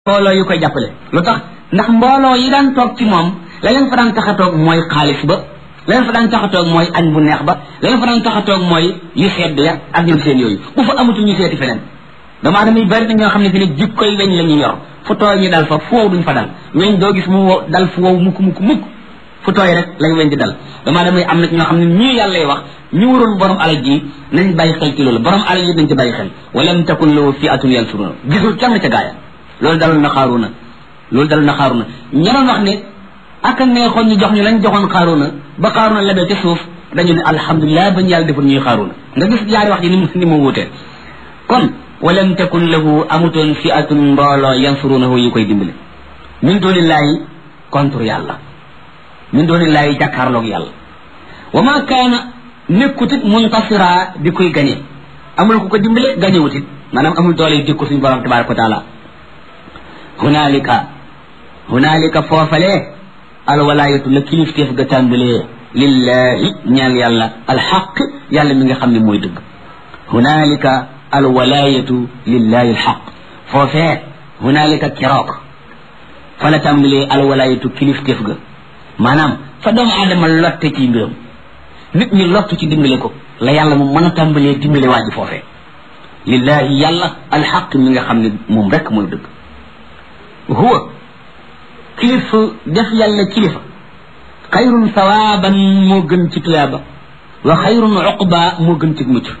mbooloo yu koy jàppale lu tax ndax mbooloo yi daan toog ci moom la leen fa daan tax a toog mooy xaalis ba la leen fa daan tax a toog mooy añ bu neex ba la leen fa daan tax a toog mooy yu sedd ya ak ñoom seen yooyu bu fa amatul ñu seeti feneen dama adama yi bari na ñoo xam ne fi ne jikkoy weñ la ñuy yor fu tooy ñu dal fa fu wow duñ fa dal weñ doo gis mu dal fu wow mukk fu tooy rek lay weñ di dal dama adama yi am na ñoo xam ne ñii yàlla lay wax ñu waroon borom alal ji nañ bàyyi xel ci loolu borom alal ji nañ ci bàyyi xel walam takun lahu fi'atun yansuruna gisul kenn ca gaaya loolu dalul na xaaruna ña doon wax ne ak neexoon ñu jox ñu lañ joxoon xaaruna ba xaaruna lebee ca suuf dañu ne alhamdulilah bañ yàlla deful ñuy xaaruna nga gis yaari wax ji ni mu wuutee kon walam takun lahu amutoon fi'atun mbooloo yansurunahu yi koy dimbali min doonillaahi contre yàlla min doonillaahi jàkkaarloog yàlla wa ma kaana nekkutit muntasira di koy gañe amul ku ko dimbale gañewutit maanaam amul doole yi dikku suñu borom tabaraka wa taala hunaalika foofalee alwalaayatu la kilifteef ga tàmbalee lillahi ñeel yàlla alxaq yàlla mi nga xam ne mooy dëgg hunaalika alwalaayatu lillahi alxaq foofee hunaalika keroog fa la tàmbalee alwalaayatu kilifteef ga maanaam fa doomu aadama lotte ci mbiram nit ñi lottu ci dimbale ko la yàlla mu mën a tàmbalee dimbale waa ji foofee lillahi yàlla alxaq mi nga xam ne moom rek mooy dëgg huwa kilifa def yàlla kilifa xayrun sawaaban moo gën ci tuyaaba wa xayrun uqba moo gën ci mucc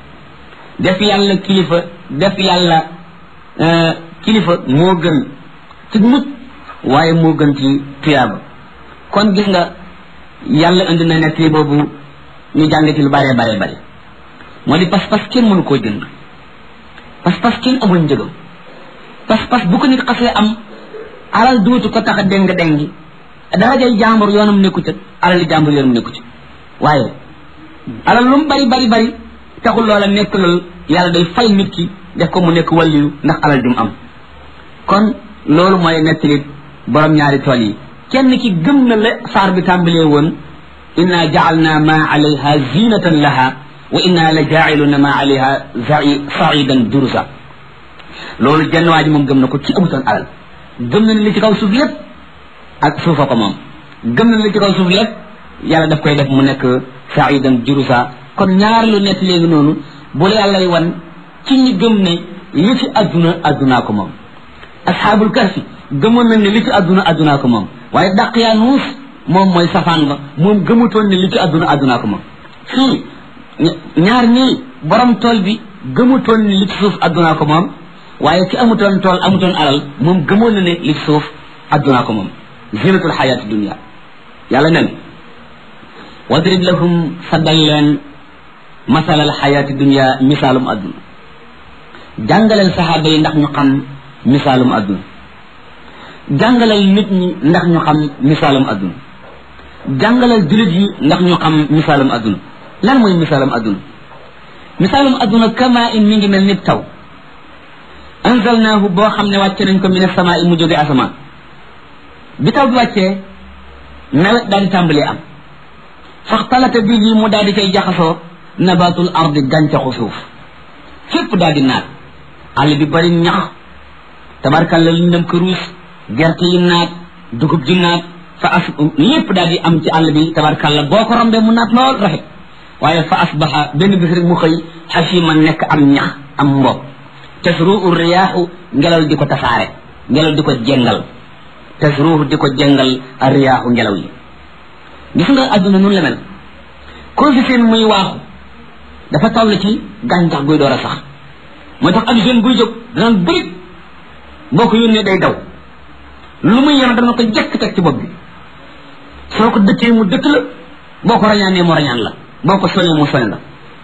def yàlla kilifa def yàlla kilifa moo gën ci mucc waaye moo gën ci tuyaaba kon gis nga yàlla indi na nekk boobu ñu jàng ci lu bare bare bare moo di pas-pas kenn mënu koo jënd pas-pas kenn amul njëgam pas-pas bu ko nit xasee am alal duutu ko tax a déng-déngi darajay jàmbur yoonam nekku ca alal jàmbur yoonam nekku ca waaye alal lu mu bari taxul loola nekk loolu yàlla day fay nit ki def ko mu nekk wàlliyu ndax alal jum am kon loolu mooy nekk nit borom ñaari tool yi kenn ki gëm na la saar bi tàmbalee woon inna ja'alna ma alayha zinatan laha wa inna la ja'iluna ma alayha sa'idan durusa loolu jenn waa ji moom gëm na ko ci amutoon alal gëm na ne li ci kaw suuf lépp ak suufa ko moom gëm na ne li ci kaw suuf lépp yàlla daf koy def mu nekk sa'idan durusa kon ñaar lu nekk léegi noonu bu la yàlla wan ci ñi gëm ne li ci addunaa ko moom asxaabul kahfi gëmoon nañ ne li ci addunaa ko moom waaye Daqyaanus moom mooy safaan ba moom gëmutoon ne li ci addunaa ko moom fii ñaar ñii borom tool bi gëmutoon ne li ci suuf addunaa ko moom waaye ki amutoon tool amutoon alal moom gëmoon na ne li ci suuf addunaa ko moom zinatul xayaati dunia yàlla nen wadrib lahum saddal leen masalal xayaati dunia misaalum adduna jàngaleel saxaaba yi ndax ñu xam misaalum adduna jàngalal nit ñi ndax ñu xam misaalum adduna jàngalal jullit yi ndax ñu xam misaalum adduna lan mooy misaalum adduna misaalum adduna kama in mi ngi mel ni taw anzalnaahu boo xam ne wàcce nañ ko min as-samaa'i mu jóge asamaan bi taw bi wàccee nawet daal di tàmbalee am faxtalata bihi mu daal di koy jaxasoo nabaatul ardi gàncaxu suuf fépp daal di naat àll bi bari ñax tabarkalla lu ñu dem këruus gerte yi naat dugub ji naat fa as lépp daal di am ci àll bi tabarkalla boo ko rombee mu naat lool rafet waaye fa asbaxa benn bis rek mu xëy xasiman nekk am ñax am mbob tasruhu riyaaxu ngelaw di ko tasaare ngelaw di ko jengal tasruhu di ko jengal a riyaaxu ngelaw yi gis nga adduna nun la mel koo fi seen muy waaxu dafa toll ci gàncax guy door a sax moo tax ab jeune buy jóg danaan bërit boo ko yónnee day daw lu muy yor dana ko jekk teg ci bopp bi soo ko dëkkee mu dëkk la boo ko rañaanee mu rañaan la boo ko sonee mu sone la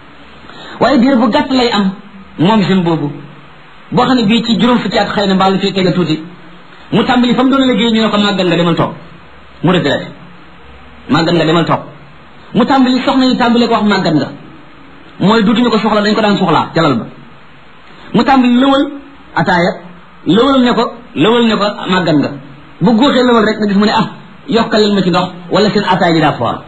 waaye diir bu gàtt lay am moom jeune boobu boo xam ne bii ci juróom fukki at xëy na mbaalu fii tega tuuti mu tàmbali fa mu doon liggéey ñu ne ko màggal nga demal toog mu retraité màggal nga demal toog mu tàmbali soxna yi tàmbali ko wax màggat nga mooy duutuñu ko soxla dañ ko daan soxlaa jalal ba mu tàmbali lëwal ataaya lëwal ne ko màggat nga bu góoxee lëwal rek nga gis mu ne yokkaleel ma ci ndox wala seen ataaya ji daa foor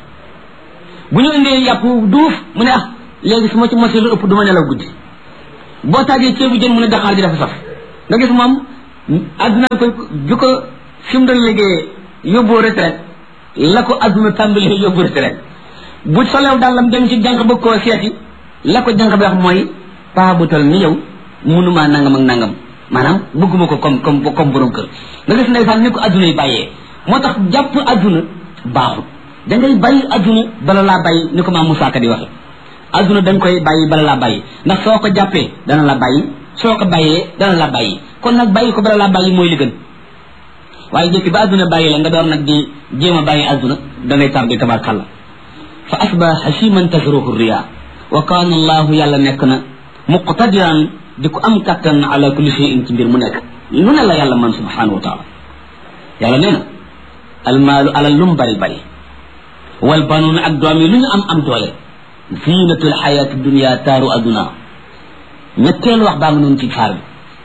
bu ñu indee yàpp duuf mu ne léegi su ma ci mosee lu ëpp du ma nelaw guddi boo taajee ceebu jën mu ne daxaar ji dafa saf nga gis moom adduna ko bi ko fi mu doon liggéeyee yóbboo retraite la ko adduna tàmbalee yóbbu retraite bu solew dàllam dem ci jànq bëgg koo seeti la ko jànq bi wax mooy paa bu tol ni yow mënumaa nangam ak nangam maanaam bëgguma ko comme borom kër nga gis ndeysaan ni ko adduna yi bàyyee moo tax jàpp adduna baaxul da ngay bàyyi adduna bala laa bàyyi ni ko maam Moussa Ka di waxe adduna da nga koy bàyyi bala laa bàyyi ndax soo ko jàppee dana la bàyyi soo ko bàyyee dana la bàyyi kon nag bàyyi ko bala laa bàyyi mooy li gën waaye jëkki ba adduna bàyyi la nga door nag di jéem a bàyyi adduna da ngay tarbi tabarkalla fa asbaha hashiman tasruhu riya wa kaana allahu yàlla nekk na muqtadiran di ko am kattan ala kulli shay'in ci mbir mu nekk lu ne la yàlla man subhanahu wa taala yàlla nee na almaalu alal lum bari bari wal banuuna ak doom yi lu ñu am doole zinatul xayaati dunia taaru aduna ñetteelu wax baa nga noonu ci faar bi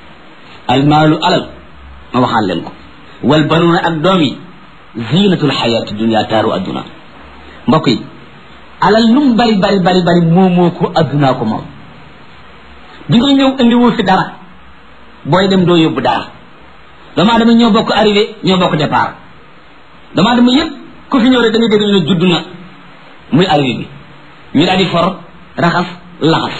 almaalu alal ma waxaan leen ko wal banuuna ak doom yi zinatul xayaati dunia taaru aduna mbokk yi alal lum bari moo ko addunaa ko moom di nga ñëw indi woo fi dara booy dem doo yóbbu dara damaa dama ñoo bokk arrivé ñoo bokk départ damaa dama yëpp ku fi ñëw rek da ngay dégg ñu judd na muy arrivé bi ñu daal di for raxas laxas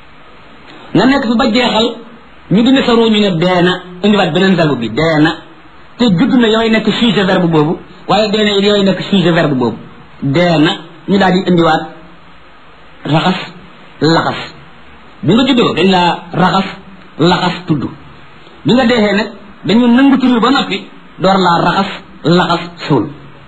nga nekk fi ba jeexal ñu dindi sa ruu ñu ne dee na indiwaat beneen verbe bi dee na te judd na yooyu nekk sujet verbe boobu waaye dee na yooyu nekk sujet verbe boobu dee na ñu daal di indiwaat raxas laxas bi nga juddoo dañ laa raxas laxas tudd bi nga deexee nag dañu nangu tur bi ba noppi door laa raxas laxas suul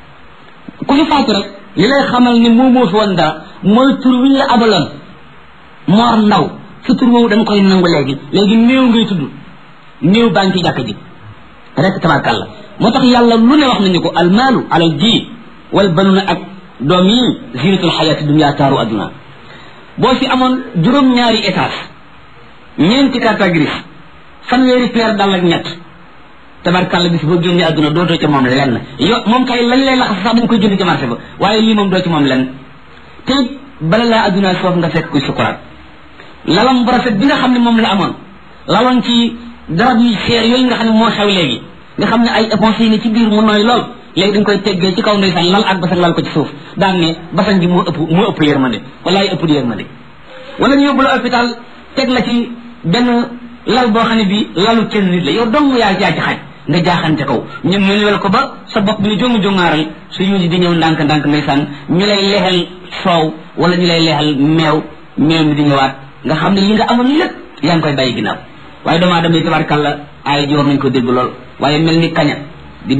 ku fi faatu rek li lay xamal ni moo fi woon dara mooy tur wi ñu la abaloon moor ndaw sa tur woowu dañ koy nangu léegi néew ngay tudd néew baa ngi ci jàkk ji rek tabarkàlla moo tax yàlla lu ne wax nañu ko almaalu alal ji wal banuna ak doom yi zinatul xayaati dunya taaru adduna boo fi amoon juróom-ñaari étage ñeenti carte grise fanweeri paire dal ak ñett tabarkàlla bis boo génnee adduna dootoo ci moom lenn moom kay lañ lay laxas sax dañ koy jënd ci marché ba waaye lii moom doo ci moom lenn te bala laa adduna foofu nga fekk kuy sukuraat lalam bu rafet bi nga xam ne moom la amoon laloon ci darab yi seer yooyu nga xam ne moo xew léegi nga xam ne ay éponge yi ne ci biir mu nooy lool léegi dañ koy teggee ci kaw ndeysaan lal ak basan lal ko ci suuf daan ne basan gi moo ëpp yërmande walaay ëpp di yërmande wala ñu yóbbu la hôpital teg la ci benn lal boo xam ne bi lalu kenn nit la yow dong yaa ci xaj nga jaaxante kaw ñu wel ko ba sa bopp bi ni jongu-jongaaral su yuusi di ñëw ndànk ndeysaan ñu lay leexal soow wala ñu lay leexal meew mi di ñëwaat nga xam ne li nga amoon lépp yaa ngi koy bàyyi ginnaaw waaye doomu aadama yi tabarkàlla ay ji war nañ ko dégg lool waaye mel ni kaña di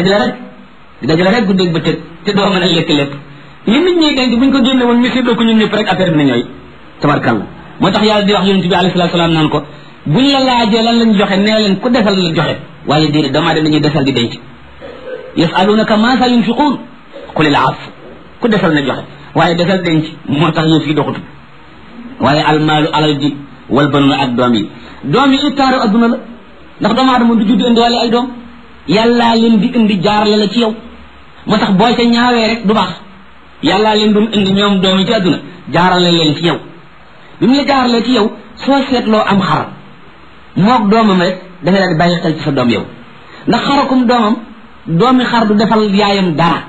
dajale rek guddeeg bëccëg te doo mën a lekk lépp li nit ñi denc buñ ko génne woon ñu séddoo ko ñun ñëpp rek affaire bi na ñooy tabarkàlla moo tax yàlla di wax yonent bi alayhi salaatu salaam naan ko buñ la laajee lan lañ joxe nee leen ku desal la joxe waaye déedéet doomu aadama dañuy desal di denc yasalunaka maasa yunfiquun qulil af ku desal na joxe waaye desal denc moo tax yëf yi doxutu waaye almaalu alal ji wal banuna ak doom yi ittaaru adduna la ndax doomu aadama du judd indiwaale ay doom yàllaa leen di indi jaarale la ci yow moo tax boo ca ñaawee rek du baax yàllaa leen doon indi ñoom doom yi ci adduna jaarale leen ci yow bi mu la jaaralee ci yow soo seetloo am xar moog doomam rek da nga daal di bàyyi xel ci sa doom yow ndax xarakum doomam doomi xar du defal yaayam dara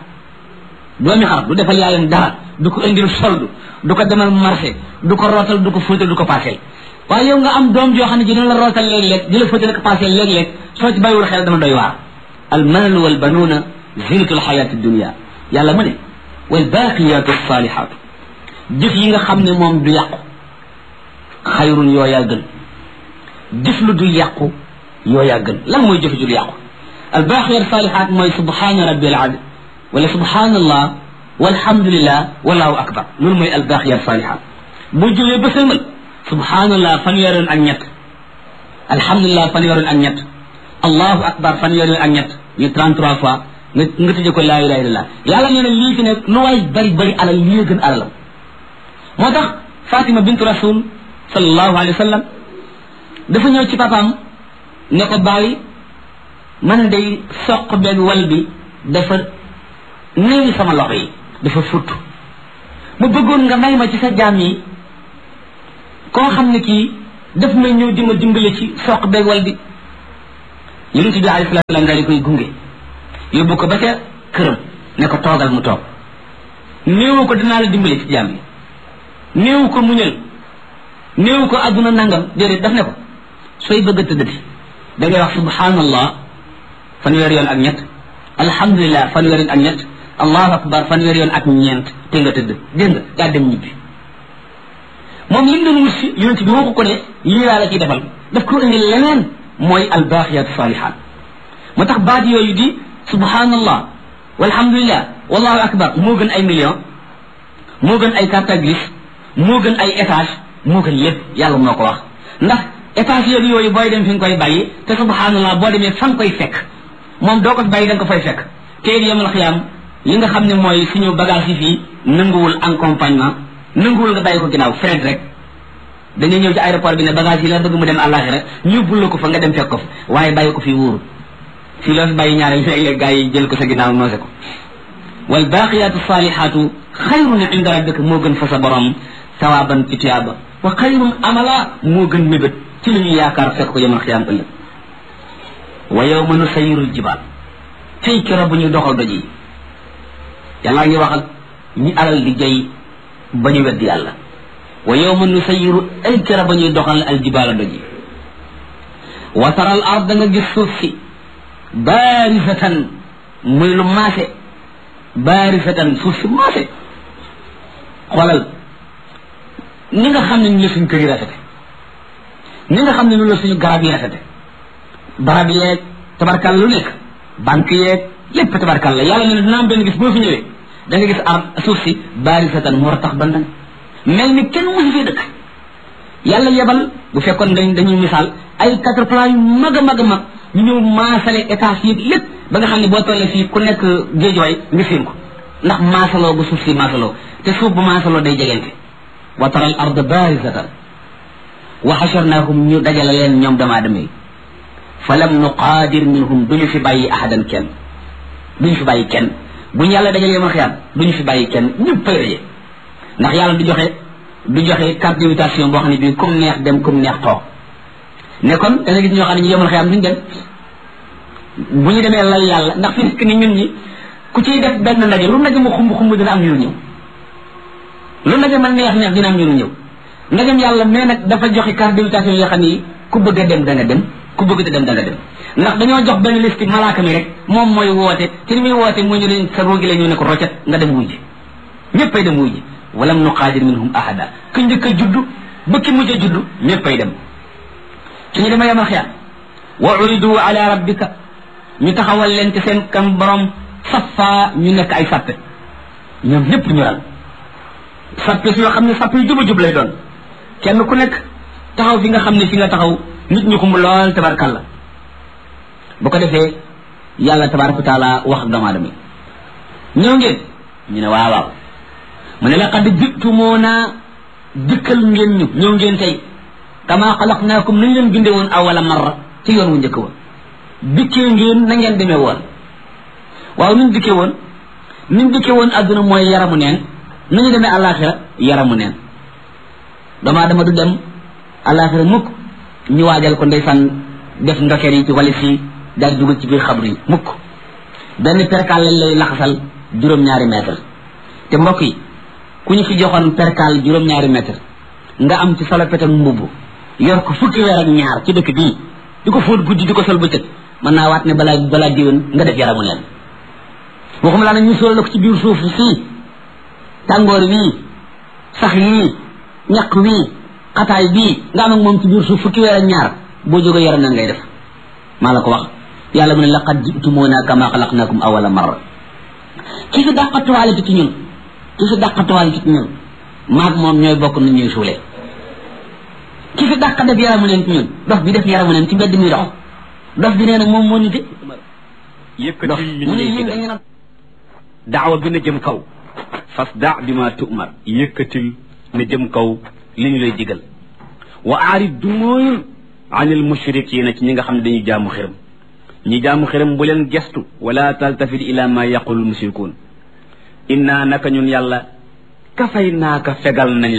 du ko indil soldu du ko demal marché du ko rootal du ko fóotal du ko paaseel waaye yow nga am doom joo xam ne ji dina la rootal léeg-léeg di la fóotal ko paaseel léeg-léeg soo ci bàyyiwul xel dama doy waar almaalu wal banuuna zinatul xayaati dunia yàlla mu ne wal baaqiyaatu saalihaatu jëf yi nga xam ne moom du yàqu xayrun yooyaa gën jëf lu du yàqu yooyaa gën lan mooy jëf ju du yàqu al baaqiyaatu saalihaat mooy subhaana rabbil azim wala subhaanallah walhamdulillah wallahu akbar loolu mooy al baaqiyaatu saalihaat boo jógee ba sëlmal subhaanallah fanweeri yoon ak ñett alhamdulillah fanweeri yoon ak ñett allahu akbar fanweeri yoon ak ñett ñu 33 fois nga tëjee ko laa ilaha illallah yàlla nee na lii fi nekk lu waay bari alal lii gën alalam moo tax Fatima bintu rasul sallallahu alayhi wa sallam dafa ñëw ci papaam ne ko bàyyi man day soq beeg wal bi dafa néewi sama loxo yi dafa futt mu bëggoon nga may ma ci sa jaam yi koo xam ne kii daf may ñëw di ma dimbale ci soq beeg wal bi yonent bi alayhi salaatu salaam daal di koy gunge yóbbu ko ba ca këram ne ko toogal mu toog néewu ko dinaa la dimbali ci jaam yi néewu ko muñal néewu ko àdduna nangam déedéet daf ne ko sooy bëgg a tëddati da ngay wax subhanallah fanweeri yoon ak ñett alhamdulilah fanweeri yoon ak ñett allahu akbar fanweeri yoon ak ñeent te nga tëdd dégg nga daa dem ñibbi moom li mu doon wut si yonent bi waxu ko ne lii laa la ciy defal daf ko indi leneen mooy albaaqiyaatu saalihaat moo tax baat yooyu di subhanallah walhamdulillah wallahu akbar moo gën ay million moo gën ay carte grise moo gën ay étage moo gën lépp yàlla moo ko wax ndax étage yooyu yooyu booy dem fi nga koy bàyyi te subhanallah boo demee fa nga koy fekk moom doo ko bàyyi da nga ko fay fekk te it yamal xiyaam li nga xam ne mooy suñu bagage yi fii nanguwul accompagnement nanguwul nga bàyyi ko ginnaaw fret rek dañuy ñëw ci aéroport bi ne bagage yi la bëgg mu dem àllaaxira ñu bul ko fa nga dem fekk ko fa waaye bàyyi ko fii wóoru fii loo fi bàyyi ñaareel léeg-léeg gaa yi jël ko sa ginnaaw noose ko wal baaqiyaatu saalihaatu xayrun inda rabbika moo gën fa sa borom sawaaban ci tuyaaba wa xayrun amala moo gën mébét ci li ñu yaakaar fekk ko yamal xiyaam ëllëg wa yawma nusayyirul jibaal tey keroog bu ñuy doxal doj yi yàlla ngi wax ak ñi alal di jay ba ñu weddi yàlla wa yawma nusayyiru ay keroog ba ñuy doxal al jibaala doj yi wa taral ard da nga gis suuf si baarisatan muy lu maase baarisatan suuf si maase xoolal ni nga xam ne ñu la suñu kër yi rafete ni nga xam ne ñu la suñu garab yi rafete barab yeeg tabarkal lu nekk banque yeeg lépp tabarkal la yàlla ne dina am benn gis boo fi ñëwee da nga gis suuf si baarisatan moo tax ba ndang mel ni kenn musu fee dëkk yàlla yebal bu fekkoon dañuy misaal ay 4 plans yu mag a mag a mag ñu ñëw maasale étage yi lépp ba nga xam ne boo tollee fii ku nekk géejooy nga séen ko ndax maasaloo bu suuf si maasaloo te suuf bu maasaloo day jegente wa tara al arda barisatan wa xasharnaahum ñu dajale leen ñoom dama adama yi fa lam nuqaadir minhum duñu fi bàyyi ahadan kenn duñu fi bàyyi kenn bu ñu yàlla dajalee ma xiyaam duñu fi bàyyi kenn ñëpp fay daje ndax yàlla du joxe carte d'invitation boo xam ne bii comme neex dem comme neex toog ne kon da nga gis ñoo xam ne ñu yemal xiyaam duñu dem bu ñu demee lal yàlla ndax fi nekk ni ñun ñi ku ciy def benn ndaje lu ndaje mu xumb dina am ñu ñëw lu ndaje ma neex dina am ñu ñëw ndagam yàlla mais nag dafa joxe carte d'invitation yoo xam ne ku bëgg a dem da nga dem ku bëgg a dem da nga dem ndax dañoo jox benn liste malaaka mi rek moom mooy woote te ni muy woote moo ñu leen sa roogi la ñu ne ko roccet nga dem wuy ji ñëppay dem wuy ji walam nuqaadir minhum ahada ku njëkk a juddu ba ki mujj a juddu ñëppay dem suñu demee yamal xiyaam wa uridu ala rabbika ñu taxawal leen ci seen kam borom safa ñu nekk ay sàppe ñoom ñëpp ñu ral sàppe si yoo xam ne sàppe yu juba jub lay doon kenn ku nekk taxaw fi nga xam ne fi nga taxaw nit ñu xumb lool tabarkalla bu ko defee yàlla tabaraka wa taala wax ak doomu aadama yi ñëw ngeen ñu ne waaw waaw mu ne laqad jitumuuna dikkal ngeen ñu ñëw ngeen tey kama xalaqnaakum nañ leen binde woon awala marra ci yoon wu njëkk woon dikkee ngeen na ngeen demee woon waaw nuñ dikkee woon niñ dikkee woon adduna mooy yaramu neen nañu demee àllaaxira yaramu neen doomu aadama du dem àllaaxira mukk ñu waajal ko ndeysaan def ndokeer yi ci walis yi daal dugal ci biir xabru yi mukk benn perkaal lañ lay laxasal juróom-ñaari mètre te mbokk yi ku ñu fi joxoon perkaal juróom-ñaari mètre nga am ci salopetam mbubb yor ko fukki weer ak ñaar ci dëkk bii di ko fóot guddi di ko sol bëccëg mën naa waat ne balaa diwén nga def yaramu neen waxuma laa nag ñu sóol la ko ci biir suuf sii tàngoor wii sax yii ñaq wii xataay bii nga am ak moom ci biir suuf fukki weer ak ñaar boo jógee yaram neen ngay def maa la ko wax yàlla mu ne laqad ji'tumuuna kama xalaqnaakum awala marra ki fi dàqatuwaale ci ñun maag moom ñooy bokk nu ñuy suulee ki fi dàq def yaramu neen ci ñun dof bi def yaramu neen ci mbedd mi dox dof bi nee na moom moo nite yëkkatil li ñu lay digal daawa bi na jëm kaw fasda bima tu'mar yëkkatil na jëm kaw li ñu lay digal wa aarid du mooyul anil mushrikiina ci ñi nga xam ne dañuy jaamu xiram ñi jaamu xiram bu leen gestu wala taltafit ila ma yaqulul mushrikuun inna naka ñun yàlla kafay naaka fegal nañ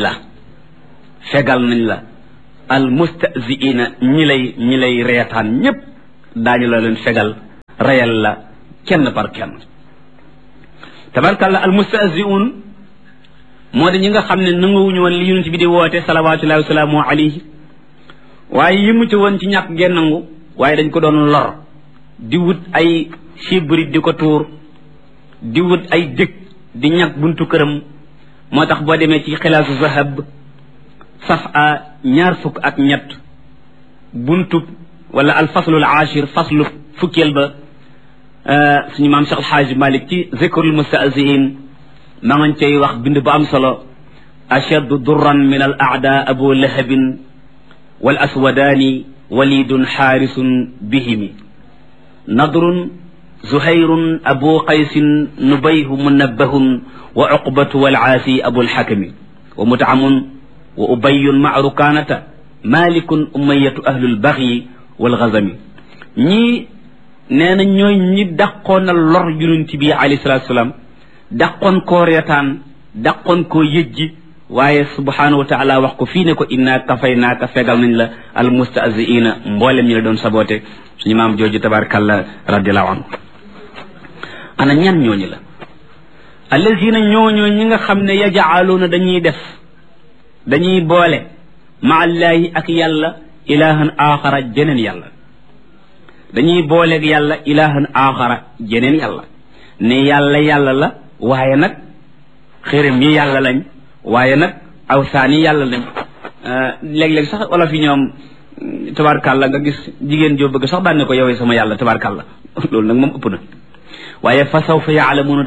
la al mustaziina ñi lay reetaan ñépp daañu la leen fegal rayal la kenn par kenn tabarkalla al mustahzi'un moo di ñi nga xam ne nanguwuñu woon li yonent bi di woote salawatullahi wa salaamu alayhi waaye yëmu ci woon ci ñàkk ngeen nangu waaye dañ ko doon lor di wut ay sibrit di ko tuur di wut ay dëkk di ñàkk buntu këram moo tax boo demee ci xilaasu zahab safa 23 buntu wala al faslul ashir faslu fukkeel ba suñu maam Cheikh Alxaaji Malik ci zikrul mustahzi'in ma ngañ cay wax bind bu am solo ashaddu durran min al aada abu lahabin wal aswadaani walidun xaarisun bihimi nadrun zuhayrun abu qaysin nubayhu munabbahun wa uqbatu wal aasi abul xakami wa mutaamun wa ubayun maa rukaanata malikun umayatu ahlul baxyi wal gazami ñii nee na ñooy ñi dàqoon a lor yonent bi alayhi salaatu salaam dàqoon koo reetaan dàqoon koo yëjji waaye subhanahu wa taala wax ko fii ne ko inna kafaynaaka fegal nañ la al mustahziina mboolem ñi la doon saboote suñu maam jooju tabarakallah radiallahu anhu ana ñan ñooñu la allazina ñooñoo ñi nga xam ne yajaaluuna dañuy boole ma allahi ak yàlla ilahan axara jeneen yàlla dañuy booleeg yàlla ilahan axara jeneen yàlla ne yàlla la waaye nag xërëm yi yàlla lañ waaye nag awsaan yi yàlla lañ léeg-léeg sax wala fi ñoom tabarkàlla nga gis jigéen joo bëgg sax daan ne ko yowee sama yàlla tabarkàlla loolu nag moom ëpp na waaye fa sawfa yaalamuuna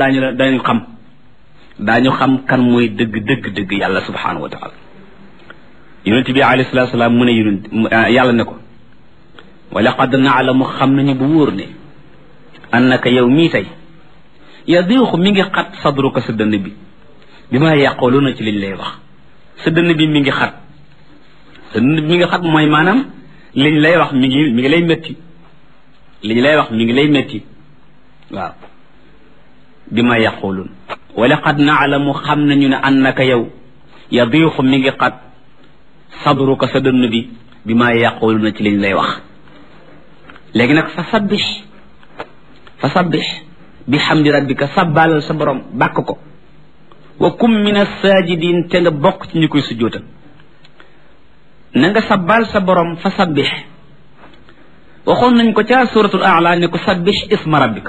daañu xam kan mooy dëgg yàlla subhanahu wa taala yonent bi alayhi salaatu salaam mu ne yàlla ne ko wa laqad naalamu xam nañu bu wóor ne annaka yow mii tey yadiixu mi ngi xat sadruka sa dënn bi ma yaquluuna ci liñ lay wax sa dënn bi mi ngi xat sa dënn bi mi ngi xat mooy maanaam liñ lay wax mi ngi lay métti liñ lay wax mi ngi lay métti waaw bi ma yaquluun wa laqad naalamu xam nañu ne annaka yow yadiixu mi ngi xat sadruka sa dënn bi ma yaquluuna ci liñ lay wax léegi nag fa sabbix bi hamdi rabbika sabbaalal sa borom bàkk ko wa kum min as-saajidin te nga bokk ci ñi koy sujjóotal na nga sabbaal sa borom fa sabbix waxoon nañ ko ca suratul a'la ne ko sabbix isma rabbika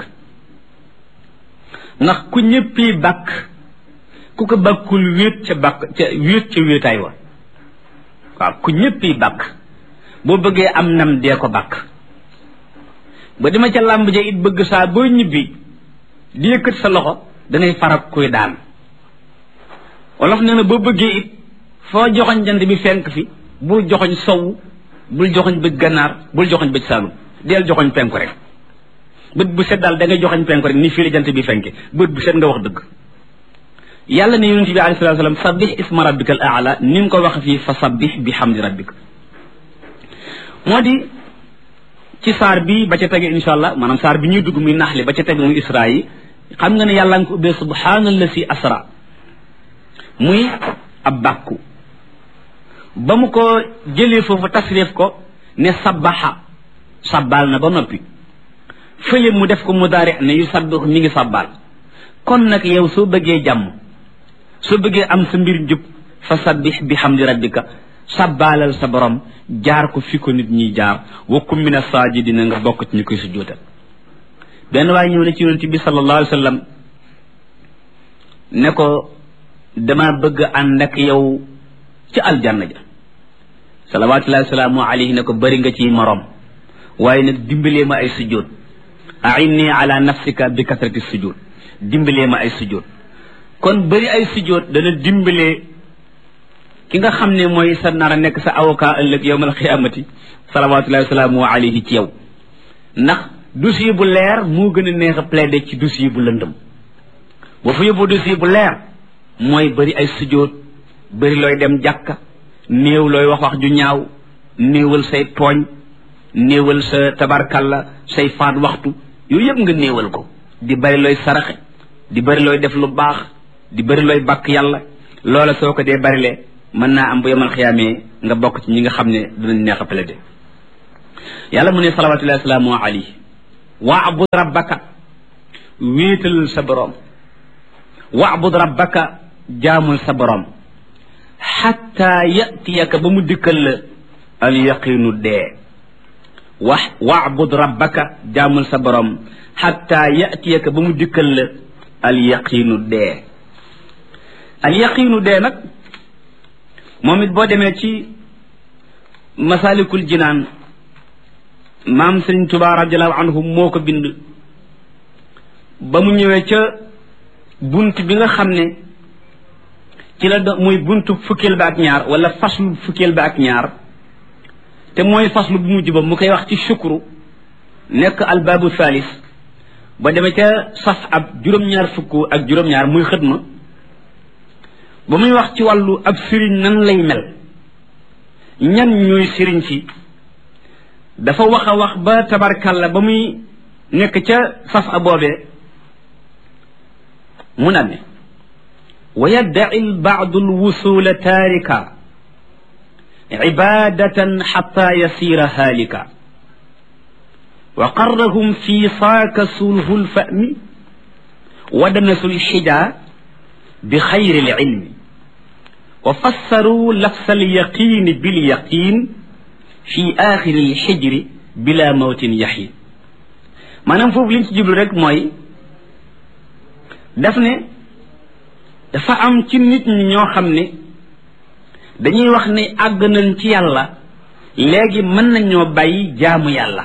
ndax ku ñëppi bàkk ku ko bàkkul wéet ca wéetaay wa waaw ku ñëppi bàkk boo bëggee am nam dee ko bàkk ba dima ca làmb ja it bëgg saa boo ñibbi di yëkkat sa loxo danay farak kuy daan wolof nee na boo bëggee it foo joxoñ jant bi fenk fi bul joxoñ sow bul joxoñ bëj gànnaar bul joxoñ bëj saalum deel joxoñ penku rek bët bu set daal da ngay joxoñ penku rek ni fii la jant bi fenke bët bu set nga wax dëgg yàlla ne yonent bi alayhi salaatu salaam sabbih isma rabbika al a'la ni mu ko wax fii fa sabbih bi hamdi rabbika moo di ci saar bi ba ca tege insha allah maanaam saar bi ñuy dugg muy naxli ba ca tege muy isra yi xam nga ne yàlla nga ko ubbee subhaanallazi asra muy ab bàkku ba mu ko jëlee foofu tasrif ko ne sabbaxa sabbaal na ba noppi fële mu def ko mudaari ne yu sabbihu mi ngi sabbaal kon nag yow soo bëggee jàmm soo bëggee am sa mbir njub fa sabbih bi hamdi rabbika sabbaalal sa borom jaar ko fi ko nit ñi jaar wa kum mina saajidina nga bokk ci ñu koy sujjóotal benn waaye ñëw na ci yonent bi sallallahu alayhi wa sallam ne ko dama bëgg ànd ak yow ci aljanna ja salawatullahi wasalaamu alayhi ne ko bëri nga ci morom waaye nag dimbalee ma ay sujjóot a'inni ala nafsika bi kasrati sujjóot dimbalee ma ay sujjóot kon bëri ay sujjóot dana dimbalee ki nga xam ne mooy sa nar a nekk sa avocat ëllëg yawmal xiyaamati salawatullahi wasalaamu alayhi ci yow ndax dossier bu leer moo gën a neex a plaider ci dossier bu lëndëm boo fa yóbbu dossier bu leer mooy bëri ay sujjóot bëri looy dem jàkka néew looy wax ju ñaaw néewal say tooñ néewal sa tabarkalla say faat waxtu yooyu yëpp nga néewal ko di bëri looy saraxe di bëri looy def lu baax di bëri looy bàkk yàlla loola soo ko dee bërile mën naa am bu yemal xiyaamee nga bokk ci ñi nga xam ne dinañ neex a plaider yàlla mu ne salawatullahi wasalaamu alayhi waabud rabbaka wéetal sa borom waabud rabbaka jaamul sa borom xatta yatiyaka ba mu dikkal la al yaqinu dee waabud rabbaka jaamul sa borom xatta yatiyaka ba mu dikkal la al yaqinu dee al yaqinu dee nag moom it boo demee ci masalikul jinaan maam Sëriñ Tuubaa radiallahu anhu moo ko bind ba mu ñëwee ca bunt bi nga xam ne ci la muy buntu fukkeel ba ak ñaar wala faslu fukkeel ba ak ñaar te mooy faslu bu mujj ba mu koy wax ci shukru nekk albaabu thalis ba demee ca saf ab juróom-ñaar fukk ak juróom-ñaar muy xëdma ba muy wax ci wàllu ab sëriñ nan lay mel ñan ñooy sëriñ si dafa wax a wax ba tabarkalla ba muy nekk ca saf a boobee mu naan ne wa yaddaci lbaadu lwusula taarika cibaadatan xata yasiira haalika wa qarrahum fi saaka sulhu lfahmi wadanasu lxija bi xayri lcilmi wa fassaru lafsa alyaqini bilyaqin fi axiri lxijri bila mawtin yaxin maanaam foofu liñ ci jublu rek mooy daf ne dafa am ci nit ñi ñoo xam ne dañuy wax ne àgg nañ ci yàlla léegi mën nañoo bàyyi jaamu yàlla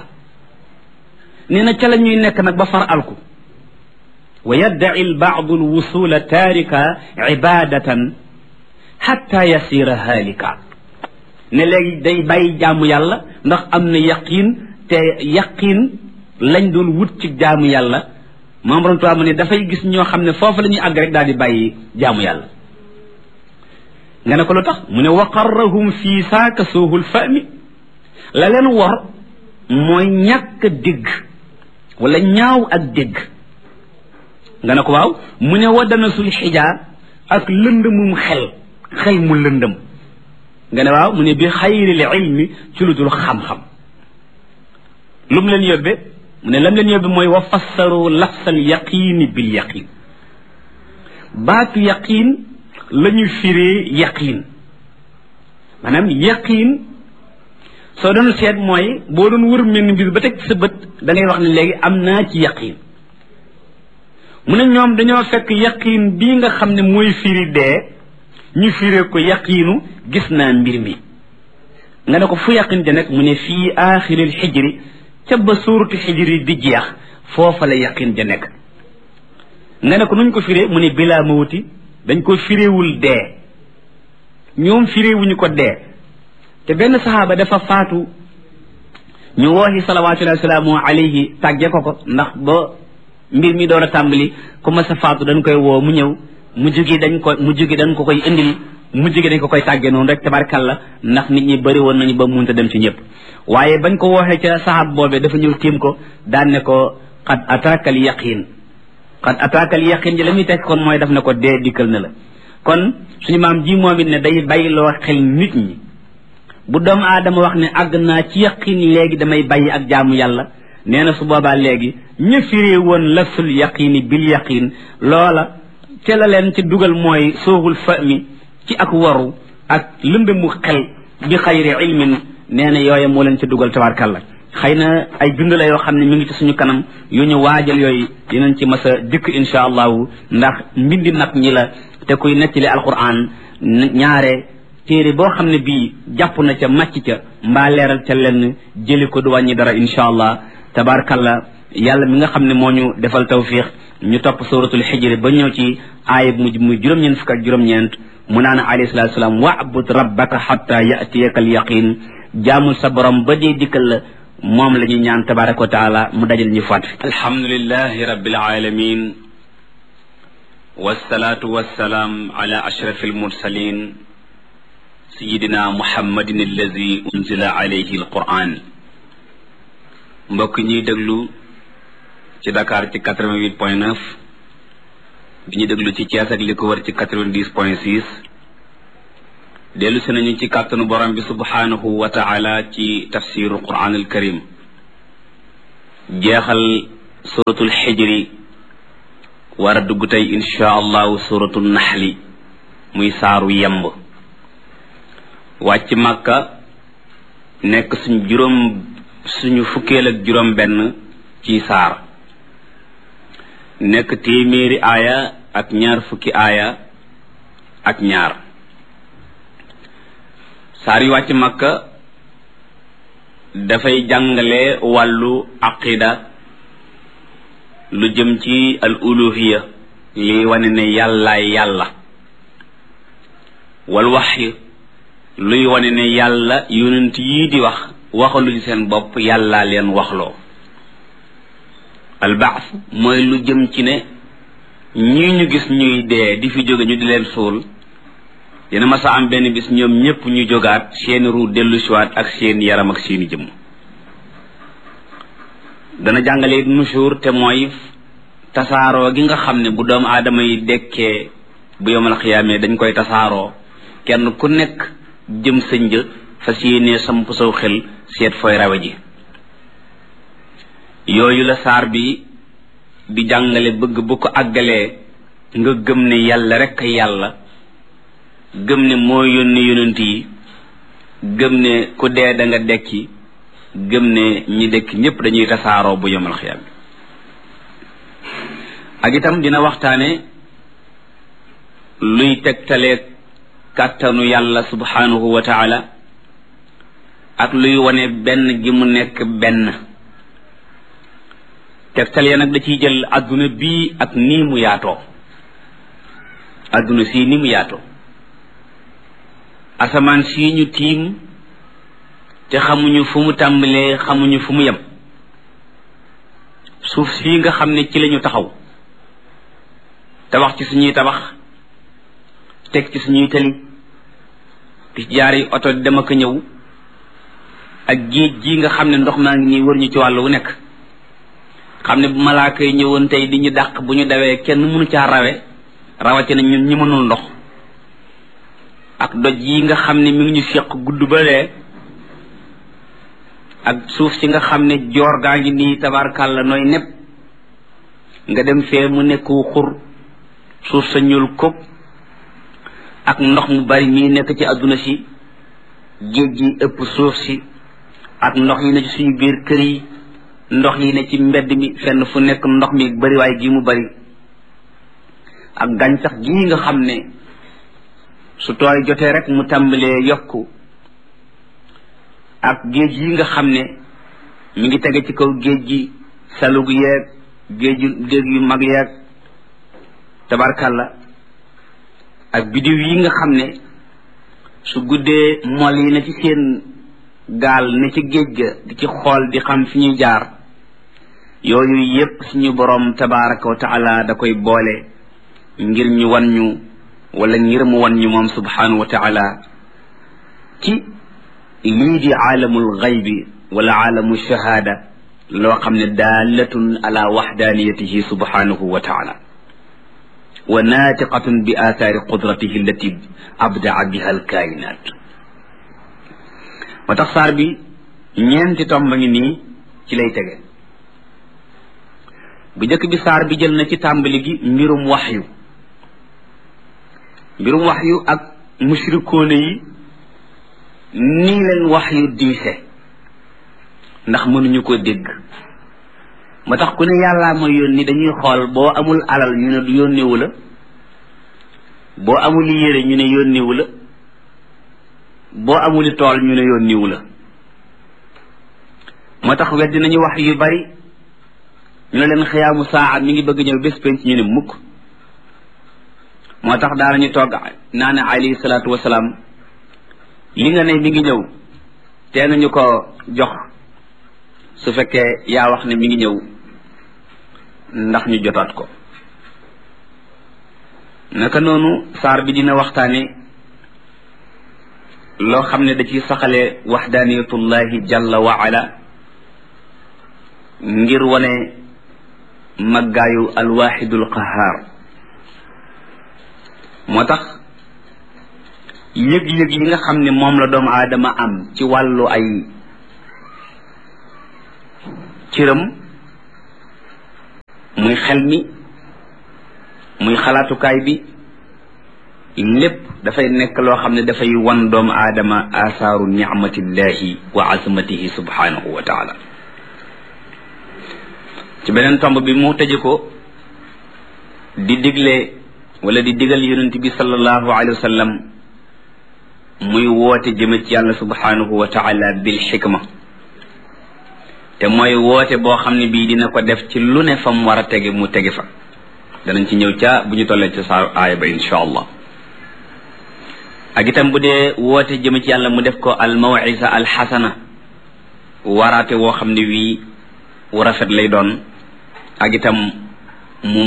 nee na ca la ñuy nekk nag ba far alku wa yaddaci lbaadu lwusula taarika ibadatan xatta yasira haalika ne léegi day bàyyi jaamu yàlla ndax am na yaqiin te yaqiin lañ doon wut ci jaamu yàlla maam borom tubaab mu ne dafay gis ñoo xam ne foofu la ñuy àgg rek daal di bàyyi jaamu yàlla nga ne ko lu tax mu ne wa qarrahum fii saaka suuhul fahmi la leen wor mooy ñàkk dégg wala ñaaw ak dégg nga ne ko waaw mu ne waddana sul xijaa ak lëndëmum xel mu lëndëm nga ne waaw mu ne bi xayril ilmi ci lu dul xam-xam lu mu leen yóbbe mu ne lam leen yóbbe mooy wa fassaru lafsal yaqiini bil yaqiin baatu yaqiin la ñu firee yaqiin maanaam yaqiin soo doon seet mooy boo doon wër mel ni mbir ba teg sa bët da ngay wax ne léegi am naa ci yaqiin mu ne ñoom dañoo fekk yaqiin bii nga xam ne mooy firi dee ñu firee ko yaqiinu gis naa mbir mi nga ne ko fu yaqiin ja nekk mu ne fii aaxiril xijri ca ba suuratu xijri di jeex foofa la yaqiin ja nekk nga ne ko nuñ ko firee mu ne bilaa mawti dañ ko firéewul dee ñoom firéewuñu ko dee te benn saxaaba dafa faatu ñu wooxi salawaatullahi wasalaamu alayhi tàgge ko ndax ba mbir mi door a tàmbali ku ma sa faatu dañ koy woo mu ñëw mujj gi dañ ko koy indil mujj gi dañ ko koy tàgge noonu rek tabarkalla ndax nit ñi bëri woon nañu ba munta dem ci ñëpp waaye bañ ko wooxee ca saxaab boobee dafa ñëw tiim ko daan ne ko qad ataakal yaqiin qad ataakal yaqiin ji la muy teg kon mooy daf ne ko dee dikkal na la kon suñu maam ji moom it ne day bàyyiloo xel nit ñi bu doomu aadama wax ne àgg naa ci yaqiin léegi damay bàyyi ak jaamu yàlla nee na su boobaa léegi ña firee woon lafsul yaqiini bil yaqiin loola ca la leen ci dugal mooy sooxul fahmi ci ak waru ak lëndëmu xel bi xayri ilmin nee na yooya moo leen ci dugal tabarkalla xëy na ay bind la yoo xam ne mi ngi ci suñu kanam yu ñu waajal yooyu dinañ ci mas a dikk insha allahu ndax mbindi nag ñi la te kuy nettali alquran ñaare téere boo xam ne bii jàpp na ca màcc ca mbaa leeral ca lenn jëli ko du wàññi dara insha allah tabarkalla yàlla mi nga xam ne moo ñu defal tawfiq ñu topp suratul xijri ba ñëw ci aaya mujj muy juróom-ñeent fukk ak juróom-ñeent mu naan alayhi salatu wasalaam wa'bud rabbaka hatta ya'tiyaka al yaqin jaamul sa borom ba dee dikkal la moom la ñuy ñaan tabaraka wa taala mu dajal ñu faat fi alhamdulillahi rabbil alamin wassalatu wassalaam ala ashrafil mursalin sayidina muhammadin allazi unzila alayhi alquran mbokk ñuy déglu ci Dakar ci 88.9 bi ñu déglu ci Thiès ak li ko wër ci 90.6 dellu si nañu ci kàttanu borom bi subhanahu wa taala ci tafsiru quran al karim jeexal suratul xijri war a dugg tey insha allahu suratul naxli muy saaru yemb wàcc màkka nekk suñu fukkeel ak juróom benn ci saar nekk téeméeri aaya ak ñaar fukki aaya ak ñaar saar yu wàcc makka dafay jàngale wàllu aqida lu jëm ci al uluhiya li wane ne yàllaay yàlla wal waxyi luy wane ne yàlla yonent yii di wax waxaluñ seen bopp yàllaa leen waxloo al baas mooy lu jëm ci ne ñii ñu gis ñuy dee di fi jóge ñu di leen suul dina masa am benn bis ñoom ñépp ñu jógaat seeni ruu dellu siwaat ak seen yaram ak seeni jëmm dana jàngale nushur te mooy tasaaroo gi nga xam ne bu doomu aadama yi dekkee bu yomal xiyaamee dañ koy tasaaroo kenn ku nekk jëm sa një fas yéenee samp saw xel seet fooy rawe ji yooyu la saar bi di jàngale bëgg bu ko àggalee nga gëm ne yàlla rekk yàlla gëm ne moo yónni yonent yi gëm ne ku dee da nga dekki gëm ne ñi dekki ñépp dañuy tasaaroo bu yomal xiyaam bi ak itam dina waxtaane luy tegtalee kàttanu yàlla subhanahu wa taala ak luy wane benn gi mu nekk benn tegtal ya nag da ciy jël adduna bii ak nii mu yaatoo adduna sii ni mu yaatoo asamaan sii ñu tiim te xamuñu fu mu tàmbalee xamuñu fu mu yem suuf sii nga xam ne ci lañu taxaw tabax ci suñuy tabax teg ci suñuy tali di jaari oto dem ak ñëw ak géej gi nga xam ne ndox maa ngi nii wër ñu ci wàll wu nekk xam ne bu malaaka yi ñëwoon tey di ñu dàq bu ñu dawee kenn mënu caa rawatina ñun ñi mënul ndox ak doj yi nga xam ne mi ngi ñu seq gudd ba lee ak suuf si nga xam ne joor gaa ngi nii tabarkàlla nooy nepp nga dem fee mu nekku xur suuf sa ñuul kub ak ndox mu bari mii nekk ci àdduna si géej gi ëpp suuf si ak ndox yi ne ci suñu biir kër yi ndox yi ne ci mbedd mi fenn fu nekk ndox mi bari waaye gi mu bari ak gàncax gii nga xam ne su tooy jotee rek mu tàmbalee yokku ak géej yi nga xam ne mi ngi tege ci kaw géej gi salug yeeg géej yu mag yeeg tabarkalla ak bidiw yi nga xam ne su guddee mol yi ne ci seen gaal ne ci géej ga di ci xool di xam fi ñuy jaar yooyu yépp suñu boroom tabaraka wa taala da koy boole ngir ñu wan ñu wala ngir mu wan ñu moom subhanahu wa taala ci lii di aalamul xaybi wala aalamu shahaada loo xam ne daalatun ala waxdaaniyatihi subhanahu wa taala wa naatiqatun bi aathaari qudratihi allati abdaa biha alkaayinaat moo tax saar bi ñeenti tomba ngi nii ci lay tege bu njëkk bi saar bi jël na ci tàmbali gi mbirum waxyu ak mushrikoone yi nii leen waxyu diise ndax mënuñu ko dégg moo tax ku ne yàllaa ma yónni dañuy xool boo amul alal ñu ne du yónnewu la boo amul yére ñu ne yónnewu la boo amuli tool ñu ne yónnewu la moo tax weddi nañu wax yu bari ñu ne leen xiyaamu saa mi ngi bëgg ñëw bés penc ñu ne mukk moo tax daanañu togg naa ne alayhi salaatu wasalaam li nga ne mi ngi ñëw tee nañu ko jox su fekkee yaa wax ne mi ngi ñëw ndax ñu jotaat ko naka noonu saar bi dina waxtaane loo xam ne da ciy saxale waxdaaniyatullahi jalla wa ala ngir wane maggaayu alwaxidul qahaar moo tax yëg-yëg yi nga xam ne moom la doomu aadama am ci wàllu ay cëram muy xel mi muy xalaatukaay bi lépp dafay nekk loo xam ne dafay wan doomu aadama asaaru nicmatillahi wa azmatihi subhanahu wa taala ci beneen tomb bi mu tëje ko di digle wala di digal yonent bi sallallahu alayhi wa sallam muy woote jëme ci yàlla subhanahu wa taala bil xikma te mooy woote boo xam ne bii dina ko def ci lu ne fa mu war a tege mu tege fa danañ ci ñëw ca bu ñu tollee ca saa aaya ba insha allah ak itam bu dee woote jëme ci yàlla mu def ko al mawisa al xasana waraate woo xam ne wii wu rafet lay doon ak itam mu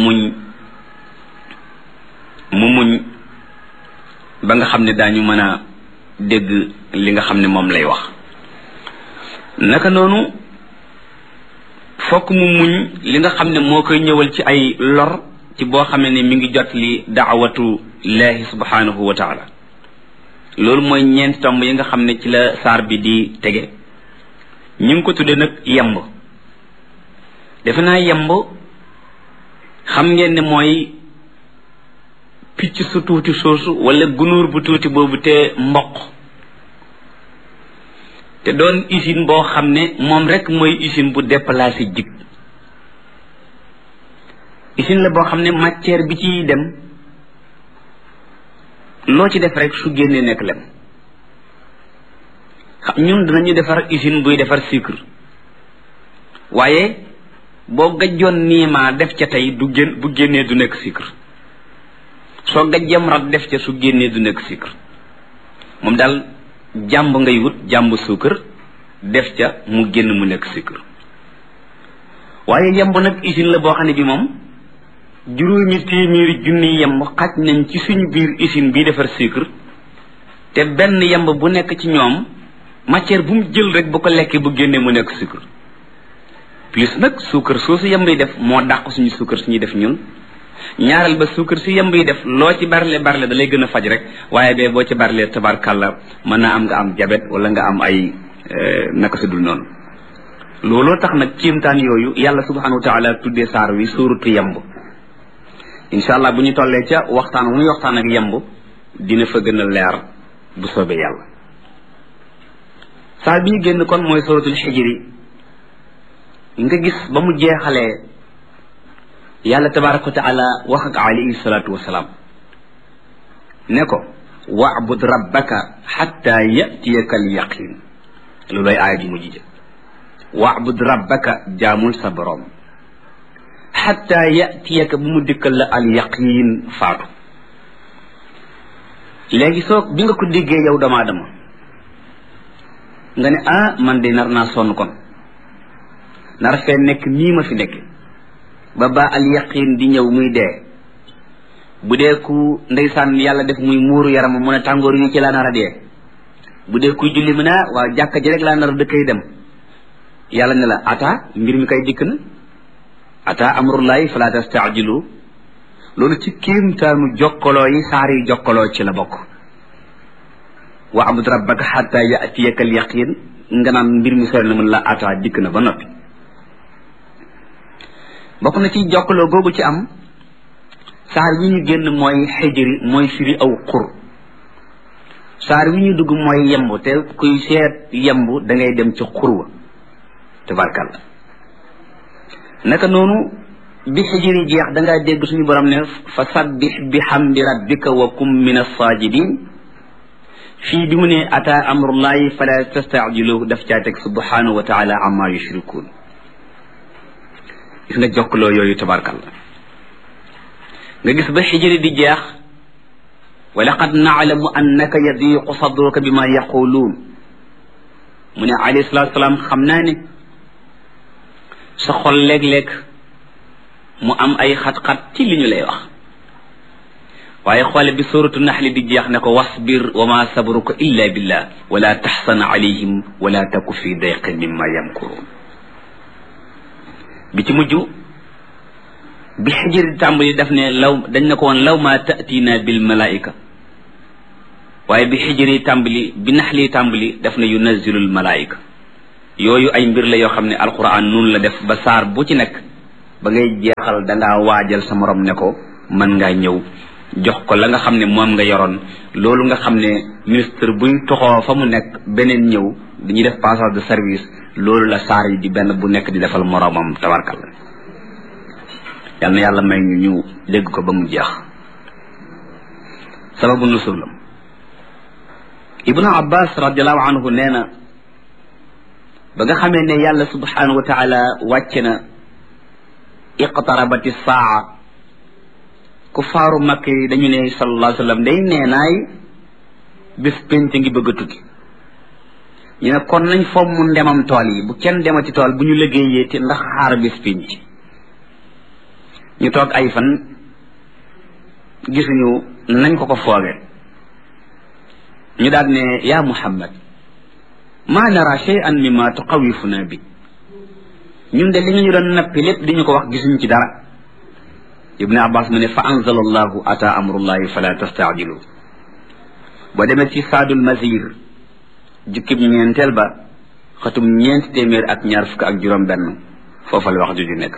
muñ ba nga xam ne daañu mën a dégg li nga xam ne moom lay wax naka noonu fokk mu muñ li nga xam ne moo koy ñëwal ci ay lor ci boo xamee ne mi ngi jot li daawatu laahi subhanahu wa taala loolu mooy ñeenti tomb yi nga xam ne ci la saar bi di tege ñu ngi ko tudde nag yemb defe naa yemb xam ngeen ne mooy picc su tuuti soosu wala gunóor bu tuuti boobu te mboq te doon usine boo xam ne moom rek mooy usine bu déplacé jig usine la boo xam ne matière bi ci dem loo ci def rek su génnee nekk lem ñun dinañu defar usine buy defar sucre waaye boo gajjoon niimaa def ca tey bu génnee du nekk sucre soo gajjam rat def ca su génnee du nekk sucre moom daal jàmb ngay wut jàmb suukar def ca mu génn mu nekk sucre waaye yemb nag usine la boo xam ne bi moom juróomi téeméeri junni yemb xaj nañ ci suñu biir usine bii defar sucre te benn yemb bu nekk ci ñoom matière bu mu jël rek bu ko lekkee bu génnee mu nekk sucre plus nag suukar soosu yemb yi def moo dàq suñu suukar suñuy def ñun ñaareel ba suukar si yemb yi def loo ci barle da lay gën a faj rek waaye bee boo ci barle tabarkàlla mën naa am nga am jabet wala nga am ay naka su dul noonu looloo tax nag ciimtaan yooyu yàlla subhanahu wa taala tuddee saar wi suuratu yemb insha allah bu ñu tollee ca waxtaan wu ñuy waxtaan ak yemb dina fa gën a leer bu soobee yàlla saar bi ñu génn kon mooy suuratul xijri nga gis ba mu jeexalee yàlla tabaraka wa taala wax ak alayhi salatu wasalaam ne ko wa'bud rabbaka xatta yatiyaka al yaqin loolooy aaya ji mujj ja wa'bud rabbaka jaamul sa borom xatta yatiyaka bu mu dikkal la al yaqin faatu léegi soo bi nga ko déggee yow doomu aadama nga ne man de nar naa sonn kon nar fee nekk nii ma fi nekk ba al yaqin di ñëw muy dee bu dee ku ndeysaan yàlla def muy muuru yaram mu ne tàngoor wi ci laa nar a dee bu dee kuy julli mu ne waaw jàkka ji rek laa nar a dëkkay dem yàlla ne la ata mbir mi kay dikk na ata amrullahi fala tastaajilu loolu ci kéemtaanu jokkaloo yi saar yi jokkaloo ci la bokk wa abud rabbaka xatta yatiyaka al yaqin nga naan mbir mi sori na mun la ata dikk na ba noppi bokk na ci jokkaloo googu ci am saar wi ñu génn mooy xijri mooy firi aw xur saar wi ñu dugg mooy yemb te kuy seet yemb da ngay dem ci xur wa tabarkàlla naka noonu bi xijri jeex da ngaa dégg suñu borom ne fa sabbix bi hamdi rabbika wa kum min as-sajidin fii bi mu ne ata amrullahi fala tastaajilu daf caa teg subhanahu wa taala amma yushrikun gis nga jokkaloo yooyu tabarkàlla nga gis ba xijri di jeex wa laqad naalamu annaka yadiqu sadruka bima yaquluun mu ne alayhi salatu wasalaam xam naa ne sa xol léeg-léeg mu am ay xat-xat ci li ñu lay wax waaye xoole bi suratu naxli di jeex ne ko wasbir wa ma sabruka illa billah wala taxsan alayhim wala taku fi dayqin mimma yamkurun bi ci mujj bi xijir di tàmbali daf ne law dañ ne ko woon law ma tatina bil malaika waaye bi xijri tàmbali bi naxli tàmbali def na yunazzilul malaayika yooyu ay mbir la yoo xam ne alquran noonu la def ba saar bu ci nekk ba ngay jeexal dangaa waajal sa morom ne ko mën ngaa ñëw jox ko la nga xam ne moom nga yoroon loolu nga xam ne ministre buy toxoo fa mu nekk beneen ñëw dañuy def passage de service loolu la saar yi di benn bu nekk di defal moromam tabarkal yal na yàlla may ñu dégg ko ba mu jeex sababu nusulam ibnu abbas radiallahu anhu nee na ba nga xamee ne yàlla subhanahu wa taala wàcce na iqtarabati saa ku faaru makk yi dañu ne sallallahu alayhi wa sallam day neenaay bés pénc ngi bëgg a tukki ñu ne kon nañ fomm ndemam tool yi bu kenn demati tool bu ñu liggéeyee te ndax xaar bés pénc ñu toog ay fan gisuñu nañ ko fooge ñu daal ne yaa muhammad ma nara shay'an mimma tuqawifuna bi ñun de li ñu doon nappi lépp di ñu ko wax gisuñu ci dara ibnu abbas mu ne fa anzala allahu ata amrullahi fala tastaajilu boo demee ci saadul masir jukkib ñeenteel ba xatum 422 foofa la wax juju nekk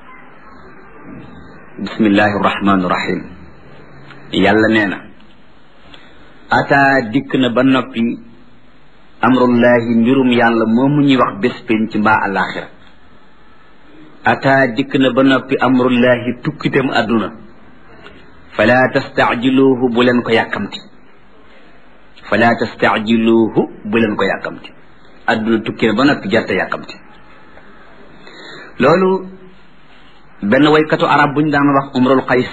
bismillahi rahmani rahim yàlla nee na ata dikk na ba noppi amrullahi mbirum yàlla moomu ñuy wax bés penc mbaa alaxira ata dikk na ba noppi amrullahi tukkitam àdduna fala tastaajiluhu bu leen ko yàkkamti fala tastaajiluhu bu leen ko yàkkamti àdduna tukki na ba noppi jarte yàkkamti loolu benn waykatu arab bu ñu daan wax umrul qays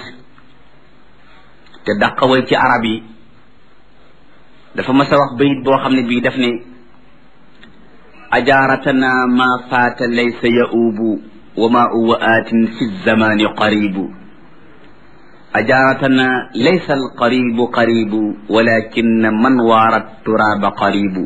te dàqa way ci arab yi dafa mas a wax bayit boo xam ne bii daf ne ajaaratana ma faata laysa yaubu wa ma huwa aatin fi zamani qaribu ajaaratana laysa alqaribu qaribu walakin man waarat turaba qaribu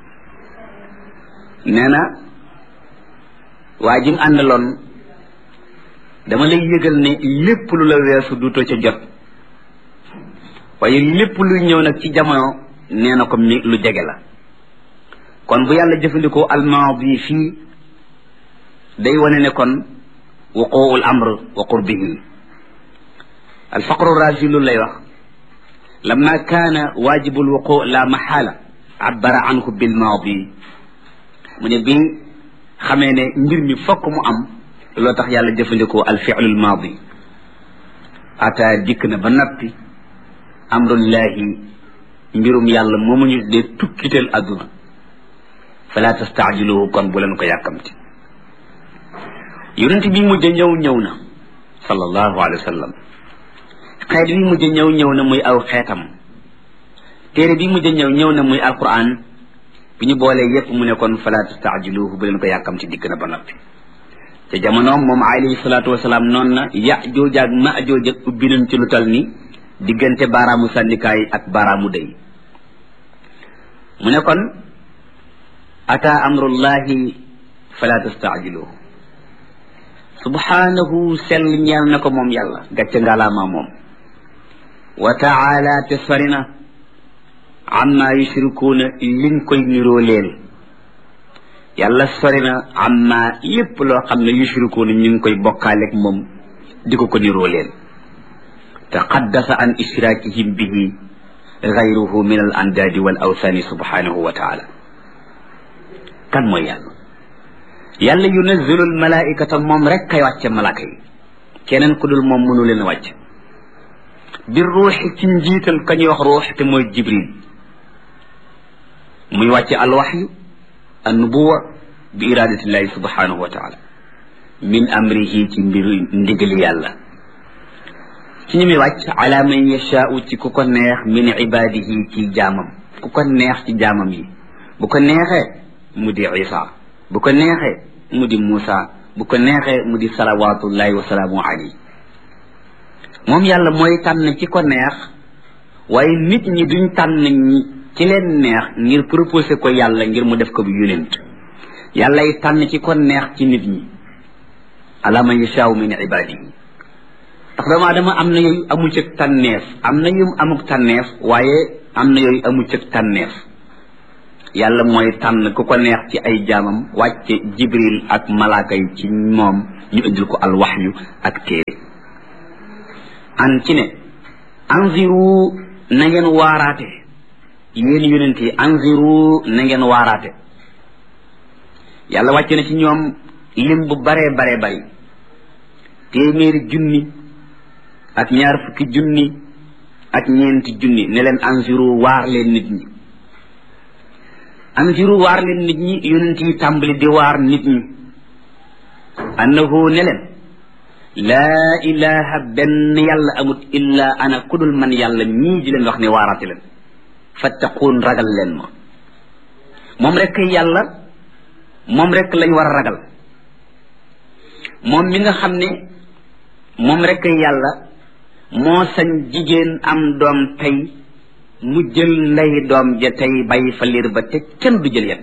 nee na waa jim àndaloon dama lay yëgal ne lépp lu la weesu duutoo ca jot waaye lépp luy ñëw nag ci jamono nee na ko mi lu jege la kon bu yàlla jëfandikoo almaadi fii day wane ne kon wuquul amr wa qurbihi alfaqru razi lu lay wax lamma kaana waajibu alwuqu la maxaala abbara anhu bilmaadi mu ne bi xamee ne mbir mi fokk mu am loo tax yàlla jëfandikoo alfi'lu almaadi ata dikk na ba nappi amrullahi mbirum yàlla moomu ñu dee tukkital adduna fala tastaajiluhu kon bu leen ko yàkkamti yonent bi mujj ñëw na sallallahu alayhi wa sallam xeet bi mujj ñëw na muy aw xeetam téere bi mujj ñëw na muy alquran bi ñu boolee yépp mu ne kon fala tastaajiluhu bu leen ko yàkkamti dikk na ba noppi te jamonoom moom alayhi salaatu wasalaam noonu na Yaajuuj ak Maajuuj ubbi nañ ci lu tal ni diggante baaraamu sànnikaay ak baaraamu day mu ne kon ata amrullahi fala tastaajiluhu subhanahu sell ñeel na ko moom yàlla gàcce ngalaama moom wa taala te sori na amma yushrikuuna liñ koy niroo leen yàlla sori na amma lépp loo xam ne yushrikuuna ñu ngi koy bokkaaleeg moom di ko niroo leen taqaddasa an ishrakihim bihi gayruhu min al andaadi wal awthani subhanahu wa taala kan mooy yàlla yunazzilu al malaikata moom rek kay wàcce malaaka yi keneen ku dul moom mënu leen wàcc bi ruuxi ci njiital ka ñuy wax ruux te mooy jibril muy wàcce alwaxyu annubuwa bi iradatillahi subhanahu wa taala min amrihi ci mbir ndigali yàlla ci ñu muy wàcc ala man yashaau ci ku ko neex min ibadihi ci jaamam ku ko neex ci jaamam yi bu ko neexee mu di isa bu ko neexee mu di Muusa bu ko neexee mu di salawatullahi wa salaamu alayhi moom yàlla mooy tànn ci ko neex waaye nit ñi duñ tànn ñi ci leen neex ngir proposé ko yàlla ngir mu def ko bu yonent yàllay tànn ci ko neex ci nit ñi ala man yashaau min ibadihi ndax doomu aadama am na yooyu amul ci tànneef am na yum amuk tànneef waaye am na yooyu amu ca tànneef yàlla mooy tànn ku ko neex ci ay jaamam wàcce jibril ak malaaka yi ci moom ñu indil ko alwaxyu ak téere an ci ne anziru na ngeen waaraate yéen yonent yi anziru na ngeen waaraate yàlla wàcce na ci ñoom lim bu bare bare bari téeméeri junni ak ñaar fukki junni ak ñeenti junni ne leen anziru waar leen nit ñi anziru waar leen nit ñi yonent yi tàmbali di waar nit ñi annahu ne leen laa ilaha benn yàlla amut illa ana kudul man yàlla mii di leen wax ne waaraate leen fattaquun ragal leen ma moom rek yàlla moom rek lañ war a ragal moom mi nga xam ne moom rek yàlla moo sañ jigéen am doom tey mu jël ndey doom ja tey bàyyi fa liir ba te kenn du jël yet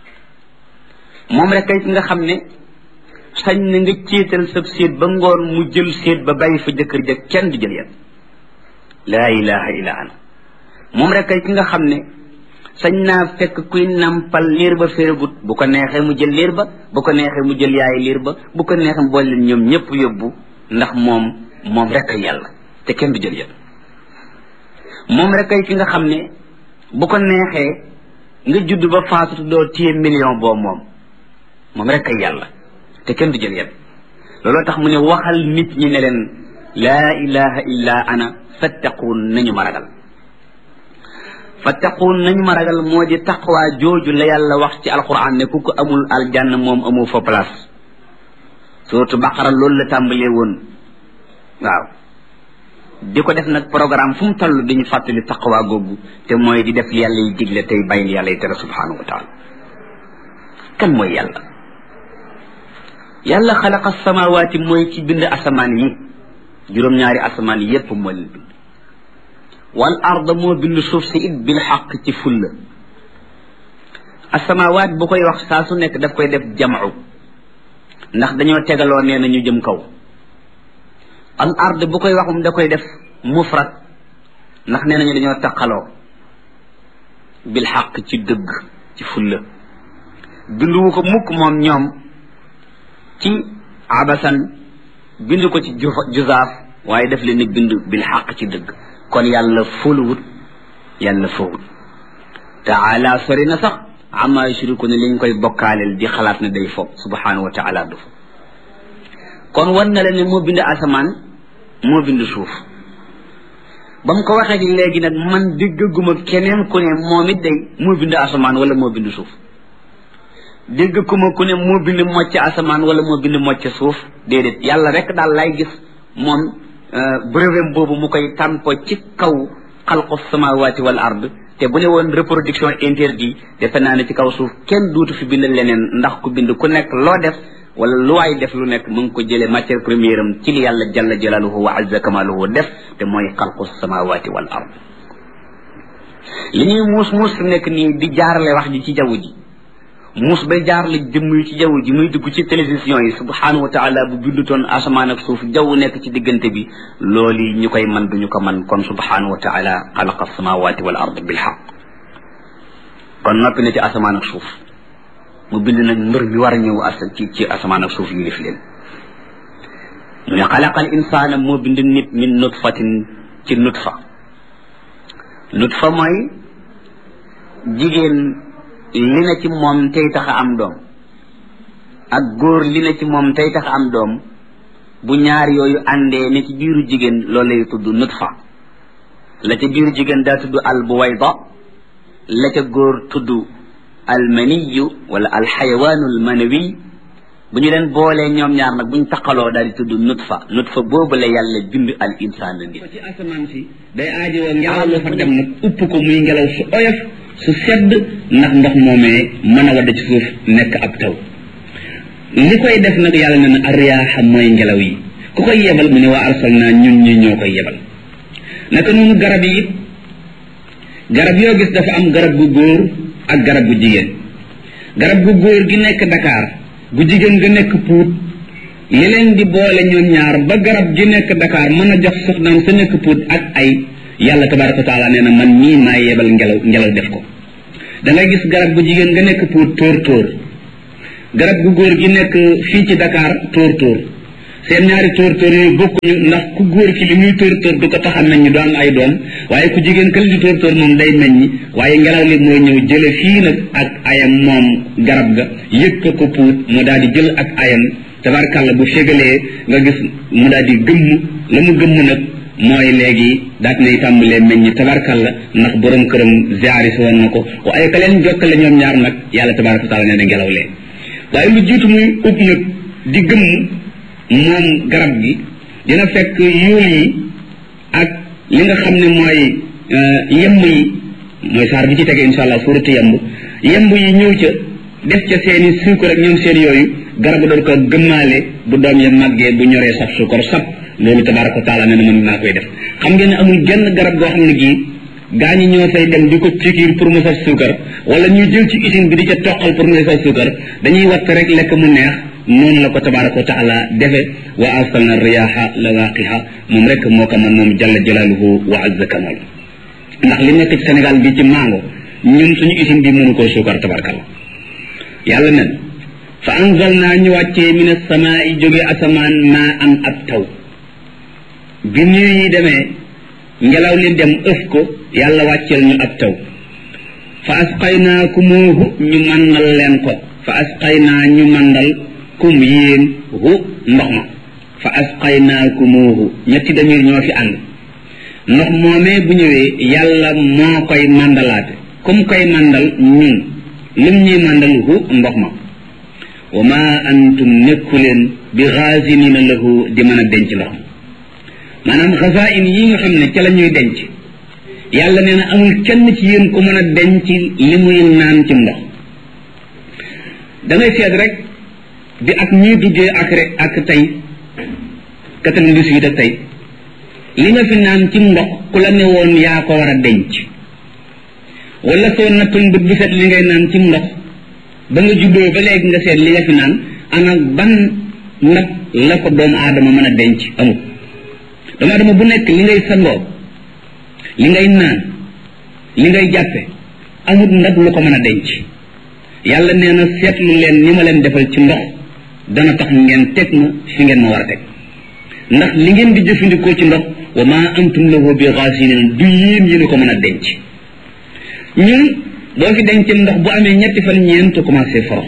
moom rek ki nga xam ne sañ na nga céetal sab séet ba ngoon mu jël séet ba bàyyi fa jëkkër ja kenn du jël yet laa ilaha illa ana moom rek ki nga xam ne sañ naa fekk kuy nampal liir ba féegut bu ko neexee mu jël liir ba bu ko neexee mu jël yaay liir ba bu ko neexee mu boole leen ñoom ñëpp yóbbu ndax moom rek yàlla te kenn du jël yet moom rek ki nga xam ne bu ko neexee nga judd ba faatu doo téye million boo moom rek yàlla te kenn du jël yet looloo tax mu ne waxal nit ñi ne leen laa ilaha illa ana fattaquun nañu ma ragal fattaquun nañu ma ragal moo di taqwa jooju la yàlla wax ci alquran ne ku ko amul aljanna moom amoo fa place surtout baqara loolu la tàmbalee woon waaw di ko def nag programme fu mu toll dañu fàttali taqwa googu te mooy di def li yàlla yi digle tey bàyyi li yàlla yi tere subhanahu wa taala kan mooy yàlla yàlla xalaqa samawaati mooy ci bind asamaan yi juróom-ñaari asamaan yi yépp moo leen bind wal arda moo bind suuf si it bil xaq ci fulla asamawaat bu koy wax saa su nekk daf koy def jam'u ndax dañoo tegaloo nee na ñu jëm kaw al ard bu koy waxum da koy def mufrad ndax nee nañu dañoo taqaloo bil xaq ci dëgg ci fulla binduwu ko mukk moom ñoom ci abasan bind ko ci juzaaf waaye def leen ni bind bil xaq ci dëgg kon yàlla fuluwut yàlla fowut taala sori na sax amma yushriku ne liñ koy bokkaaleel di xalaat ne day foog subhanahu wa taala du fo kon wan na la ne moo bind asamaan moo bind suuf ba mu ko waxee ci léegi nag man déggaguma keneen ku ne moom it day moo bind asamaan wala moo bind suuf déggaguma ku ne moo bind mocc asamaan wala moo bind mocc suuf déedéet yàlla rek daal lay gis moom brevet boobu mu koy tàmpo ci kaw xalqu samawati wal ard te bu ne woon reproduction interdit defe naa ne ci kaw suuf kenn duutu fi bind leneen ndax ku bind ku nekk loo def wala lu waay def lu nekk mu ngi ko jëlee matière première am ci li yàlla jalla jalaluhu wa azza kamaluhu def te mooy xalqu samawati wal ard li ñuy muus fi nekk nii di jaarale wax ji ci jaww ji muus bay jaarale jëmm yi ci jaww ji muy dugg ci télévision yi subhanahu wa taala bu bindutoon asamaan ak suuf jaww nekk ci diggante bi loolu ñu koy man duñu ko man kon subhanahu wa taala xalaqa samawati wal ard bil haqq kon noppi na ci asamaan ak suuf mu bind nag mbër mi war a ñëw ci asamaan ak suuf yi lif leen mu ne xalaqal insaana moo bind nit min nutfatin ci nutfa mooy jigéen li na ci moom tey tax a am doom ak góor li na ci moom tey tax a am doom bu ñaar yooyu àndee ne ci biiru jigéen loolu lay tudd nutfa la ca biiru jigéen daa tudd al buwayda la ca góor tudd al maniyu wala al xayawaanu al manawi bu ñu leen boolee ñoom ñaar nag bu ñu taqaloo daal di tudd nutfa boobu la yàlla bind al insaan la nit ci asamaan si day aajowoo ngelaw lu fa dem nag upp ko muy ngelaw su oyof su sedd ndax ndox moomee mën a wadd ci suuf nekk ab taw li koy def nag yàlla ne na arriyaaxa mooy ngelaw yi ku koy yebal mu ne waa arsalna ñun ñi ñoo koy yebal naka noonu garab yi it garab yoo gis dafa am garab gu góor ak garab gu jigéen garab gu góor gi nekk Dakar gu jigéen ga nekk Pout li leen di boole ñoom ñaar ba garab gi nekk Dakar mën a jox soxnaam sa nekk Pout ak ay yàlla tabaraka wa taala nee na man mii maa yebal ngelaw def ko da ngay gis garab bu jigéen nga nekk pour tóor garab gu góor gi nekk fii ci Dakar tóor seen ñaari tóor yooyu bokkuñu ndax ku góor ki li muy tóor du ko tax a meññ du am ay doom waaye ku jigéen këli di tóor moom day meññ waaye ngelaw li mooy ñëw jële fii nag ak ayam moom garab ga yëg ko puut mu daal di jël ak ayam tabarkàlla bu fégalee nga gis mu daal di gëmm la mu gëmm nag mooy léegi daat nay tàmbalee meññ tabarkàlla ndax borom këram ziari si woon na ko waaye ka leen jokkale ñoom ñaar nag yàlla tabaraka wa taala nee na ngelaw lee waaye lu jiitu muy ub nag di gëmm moom garab gi dina fekk yuul yi ak li nga xam ne mooy yemb yi mooy saar bi ci tegee insha allah suuratu yemb yi ñëw ca def ca seeni suukar ak ñoom seen yooyu garab doon ko gëmmaale bu doom ya màggee bu ñoree saf suukar sap loolu tabaraka wa taala nee na mën naa koy def xam ngeen ne amul genn garab goo xam ne gii gaa ñi ñoo fay dem di ko pikiir pour mu saf suukar wala ñuy jël ci usine bi di ca toqal pour mu saf suukar dañuy watt rek lekk mu neex noonu la ko tabaraka wa taala defe wa arsalna riyaha lawaqiha moom rek moo ko man moom jalla jalaluhu wa azza kamal ndax li nekk ci Sénégal bi ci mango ñun suñu usine bi mënu koo suukar tabarakalla yàlla nen fa anzalna ñu wàccee min as-samaa'i jóge asamaan maa am ab taw bi niir yi demee ngelaw li dem ëf ko yàlla wàcceel ñu ab taw fa asqaynaakumoohu ñu màndal leen ko fa asqaynaa ñu màndal kum yéen hu ndox ma fa asqaynaakumoohu ñetti damir ñoo fi ànd ndox moomee bu ñëwee yàlla moo koy màndalaate comme koy màndal ñun lim ñuy màndal hu ndox ma wa ma antum nekkuleen bi xaasinina lahu di mën a denc ndox ma maanaam xasain yi nga xam ne ca la ñuy denc yàlla nee na amul kenn ci yéen ku mën a denc li muy naan ci ndox dangay seet rek bi ak ñuy duggee ak tey 98 ak tey li nga fi naan ci ndox ku la ne woon yaa ko war a denc wala soo nattoon bët bu set li ngay naan ci ndox ba nga juddoo ba léegi nga seet li nga fi naan ana ban ndab la ko doomu aadama mën a denc amul doomu aadama bu nekk li ngay sandoo li ngay naan li ngay jàppe amul ndab lu ko mën a denc yàlla nee na seetlu leen ni ma leen defal ci ndox dana tax ngeen teg ma fi ngeen ma war a teg ndax li ngeen di jëfandikoo ci ndox wa ma antum lahu bi xaasinin du yéen yéen ko mën a denc ñun boo fi denc ndox bu amee ñetti fan ñeent commencé forox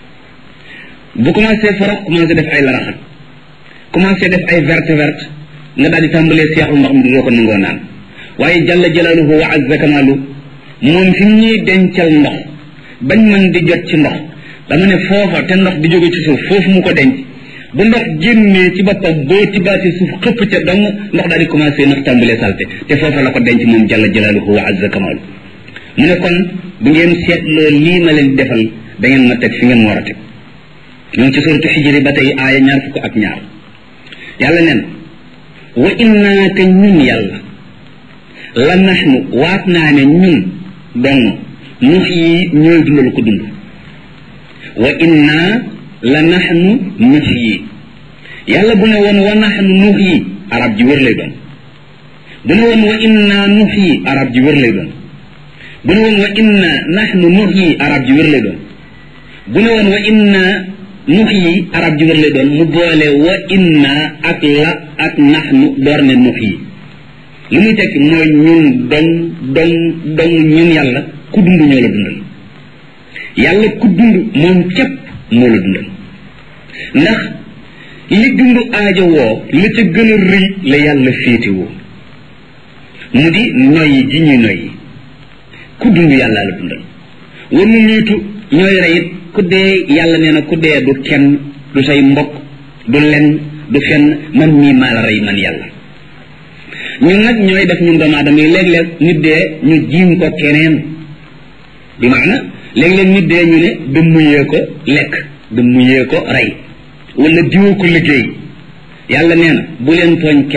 bu commencé forox commencé def ay laraxat commencé def ay verte nga daal di tàmbalee seexul ndox mi du doo ko nangoo naan waaye jalla jalaaluhu wa azza kamaalu moom fi ñuy dencal ndox bañ mën di jot ci ndox dama ne foofa te ndox di jóge ci suuf foofu mu ko denc bu ndox génnee ci boppam boo tibaati suuf xëpp ca dong ndox daal di commencé nag tàmbalee salte te foofa la ko denc moom jalla jalaaluhu wa azza kamaalu mu ne kon bu ngeen seetloo lii ma leen defal da ngeen ma teg fi ngeen war a teg ñoo ci suratu xijri ba tey aaya 22 yàlla neen wa innaa te ñun yàlla la naxnu waat naa ne ñun dong nux yi ñooy dundal ko dund wa innaa la naxnu nux yi yàlla bu ne woon wa naxnu nux yi arab ji wér lay doon bu ne woon wa innaa nux yi arab ji wér lay doon bu ne woon wa inna naxnu nux yi arab ji wér lay doon bu ne woon wa inna nux yi arab ji wér lay doon mu boole wa inna ak la ak naxnu door ne nux yi lu muy tekki mooy ñun dong ñun yàlla ku dund ñoo la dundal yàlla ku dund moom képp moo la dundal ndax li dund aajo woo la ca gën a rëy la yàlla féete woo mu di noyyi ji ñuy noyyi ku dund yàlla la dundal war nu niitu ñooy reyit ku dee yàlla nee na ku dee du kenn du say mbokk du lenn du fenn man mii maa la rey man yàlla ñun nag ñooy def ñun doomu aadama yi léeg-léeg nit dee ñu jiim ko keneen bi maana léeg-léeg nit dee ñu ne dëmmuyee ko lekk dëmmuyee ko rey wala diwoo ko liggéey yàlla nee na bu leen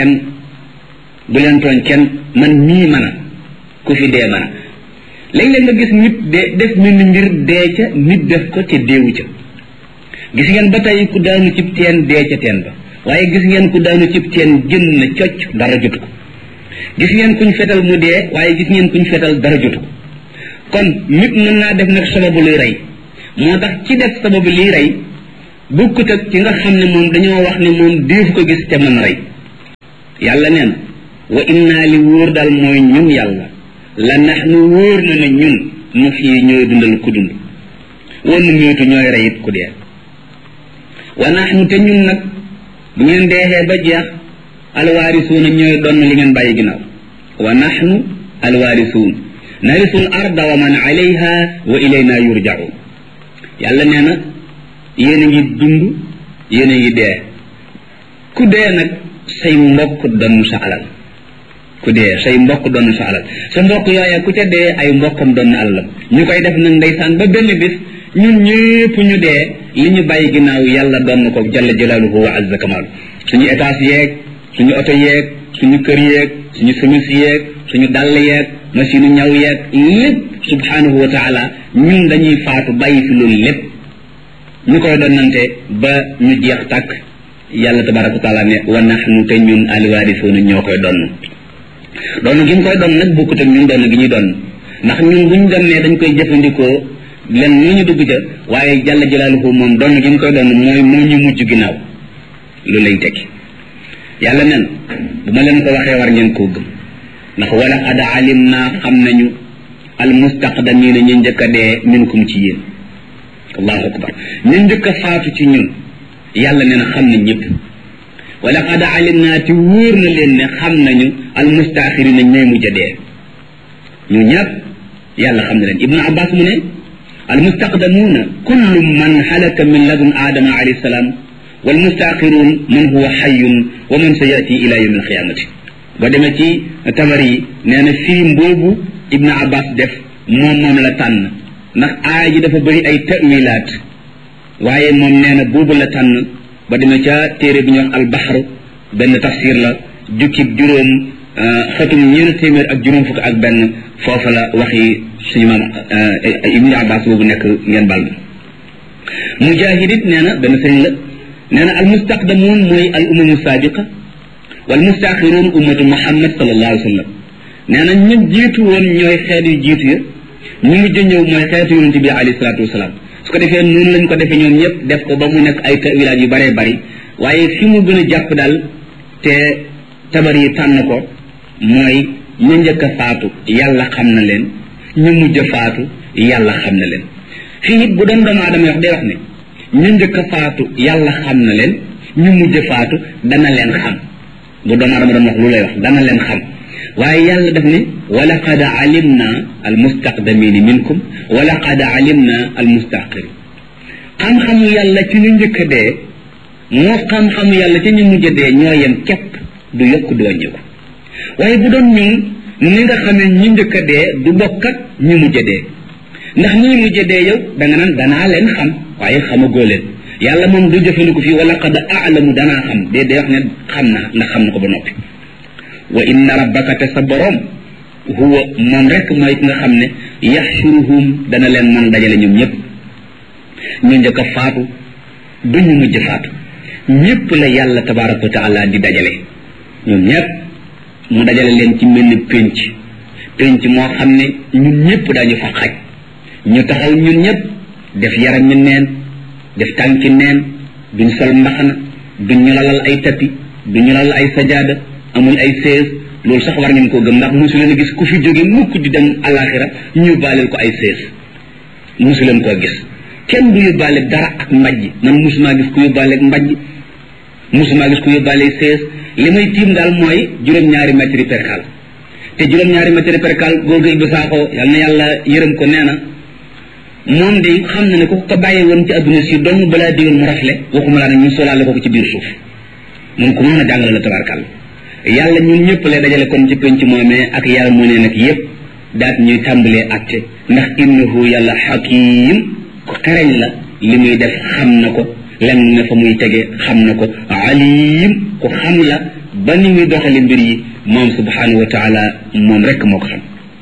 tooñ kenn man mii mën a ku fi dee mën a léeg-léeg nga gis nit def mel ni mbir dee ca nit def ko ca deewu ca gis ngeen ba tey ku daanu cib teen dee ca teen ba waaye gis ngeen ku daanu cib teen jën na cocc dara jotu ko gis ngeen kuñ fetal mu dee waaye gis ngeen kuñ fetal dara jotu ko kon nit mën naa def nag sababu luy rey moo tax ci def sababu liy rey bukkut ak ci nga xam ne moom dañoo wax ne moom déefu ko gis te mën rey yàlla nee na wa inna li wóor daal mooy ñun yàlla la nax nu wóor na ne ñun nu fii ñooy dundal ku dund wannu miitu ñooy rey it ku dee wa nax nu te ñun nag bu ngeen deexee ba jeex alwaarisuuna ñooy donn li ngeen bàyyi ginnaaw wa naxnu alwaarisuun narisul arda wa man alayha wa ilayna yurjaun yàlla nee na yéen a ngi dund yéen a ngi dee ku dee nag say mbokk donn sa alal ku dee say mbokk donn sa alal sa mbokk yooya ku ca dee ay mbokkam donn alalam ñu koy def nag ndeysaan ba benn bis ñun ñëpp ñu dee li ñu bàyyi ginnaaw yàlla donn ko jalla jalaaluhu wa azza kamaalu suñu étage yeeg suñu oto yeeg suñu kër yeeg suñu semis yeeg suñu dàll yeeg machine ñaw yeeg lépp subhanahu wa taala ñun dañuy faatu bàyyi fi loolu lépp ñu koy donnante ba ñu jeex tàkk yàlla tabaraka wa taala ne wa nahnu te ñun alwaarisuuna ñoo koy donn doon gi ñu koy donn nag bokkut ak ñun donn gi ñuy donn ndax ñun bu ñu donnee dañ koy jëfandikoo len lu ñu dugg ca waaye jalla jalaaluhu moom donn gi ñu koy donn mooy moo ñu mujj ginnaaw lu lay tekki yàlla nen bu ma leen ko waxee war ngeen koo gëm ndax wala qad alim naa xam nañu almustaqdamiina ñu njëkk a dee minkum ci yéen allahu akbar ñu njëkk a faatu ci ñun yàlla nee na xam nañ ñëpp wala qad alim naa te wóor na leen ne xam nañu almustaaxirina ñooy mujj a dee ñu ñëpp yàlla xam na leen ibnu abbas mu ne almustaqdamuuna kullu man halaka min ladun aadama alayhi salaam والمستأخرون من هو حي ومن سيأتي إلى يوم القيامة بدما تي تمري نانا فيلم بوبو ابن عباس دف موم لا تان ndax aay ji dafa bari ay ta'wilat waye mom neena bobu la tan ba dina ca téré bi ñu wax al bahr ben tafsir la jukki juroom xatum ñeena témèr ak juroom fuk ak ben fofu la waxi suñu mam ibn abbas bobu nek ngeen bal mujahidit neena ben sëriñ la neena al mustaqdamun moy al umam sabiqa wal mustakhirun ummatu muhammad sallallahu alaihi wasallam neena ñu jitu won ñoy xéet yu jitu ya ñu mujj ñew moy xéet yonent bi alayhi salatu wasalam su ko defé non lañ ko defé ñom ñep def ko ba mu nek ay tawilat yu bare bari waye fi mu gëna japp dal té tabari tan ko moy ñu ñëk faatu yalla xam na leen ñu mujj faatu yalla xam na leen fi nit bu doon doomu adam wax day wax ne ñu njëkk faatu yàlla xam na leen ñu mujj faatu dana leen xam bu doomu adama doon wax lu lay wax dana leen xam waaye yàlla daf ne wala qad alimna al mustaqdamina minkum wala qad alimna al mustaqirin xam-xamu yàlla ci ñu njëkk dee moo xam-xamu yàlla ci ñu mujj dee ñoo yem képp du yokk du wàññiku waaye bu doon ñun ni nga xamee ñu njëkk dee du bokk ak ñu mujj dee ndax ñi mujj dee yow da nga naan danaa leen xam waaye xamagoo leen yàlla moom du jëfandiku fii wala qad a'lamu danaa xam day wax ne xam naa ndax xam na ko ba noppi wa inna rabbaka te sa borom huwa moom rek mooy ki nga xam ne yaxshuruhum dana leen mën dajale ñoom ñëpp ñu njëkk a faatu du ñu mujj faatu ñëpp la yàlla tabaraka wa taala di dajale ñoom ñëpp mu dajale leen ci mel ni pénc moo xam ne ñun ñëpp dañu fa xaj ñu taxaw ñun ñëpp def yaram mi neen def tànki neen duñ sol mbaxana duñ ñu lalal ay tapi duñ ñu lalal ay sajaada amul ay sees loolu sax war ngeen koo gëm ndax mosu leen a gis ku fi jóge mukk di dem alaxira ñu baaleel ko ay sees mosu leen koo gis kenn du yóbbaale dara ak mbajj man mosumaa gis ku yóbbaale ak mbajj mosumaa gis ku yóbbaale sees li may tiim daal mooy juróom-ñaari mètre percal te juróom-ñaari mètre percal góor ga Ibou Sakho yal na yàlla yërëm ko nee na moom de xam na ne ku ko bàyyee woon ci adduna si dong balaa déwén mu rafle waxuma laa ne ñu solaale ko ci biir suuf moom ku mën a jàngale la tabarkal yàlla ñun ñëpp lay dajale kon ci penc moomee ak yàlla mu ne nag yëpp daat ñuy tàmbalee atte ndax innahu yàlla xakim ku xereñ la li muy def xam na ko lenn ne fa muy tege xam na ko alim ku xam la ba ni muy doxale mbir yi moom subhanahu wa taala moom rek moo ko xam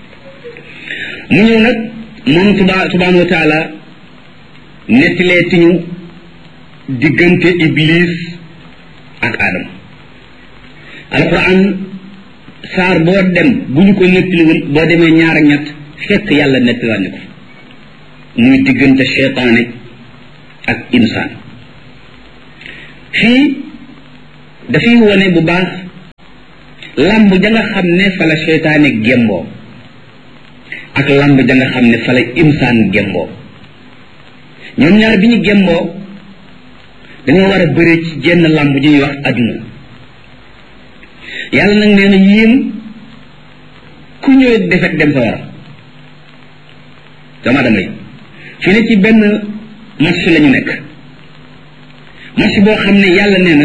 mu ñëw nag moom subhanahu wa taala nettilee tiñu diggante iblis ak Adama alquran saar boo dem bu ñu ko nettaliwul boo demee ñaar ak ñett fekk yàlla nettaliwaat ni ko muy diggante seytaane ak insaan fii dafay wone bu baax lamb ja nga xam ne fa la seytaane gemboo ak lamb ja nga xam ne fa la insaan gemboo ñoom ñaar bi ñu gemboo dañoo war a bëre ci jenn lamb ji ñuy wax adduna yàlla nag nee na yéen ku ñëwee defet dem sa war dama damay fi ne ci benn match la ñu nekk match boo xam ne yàlla nee na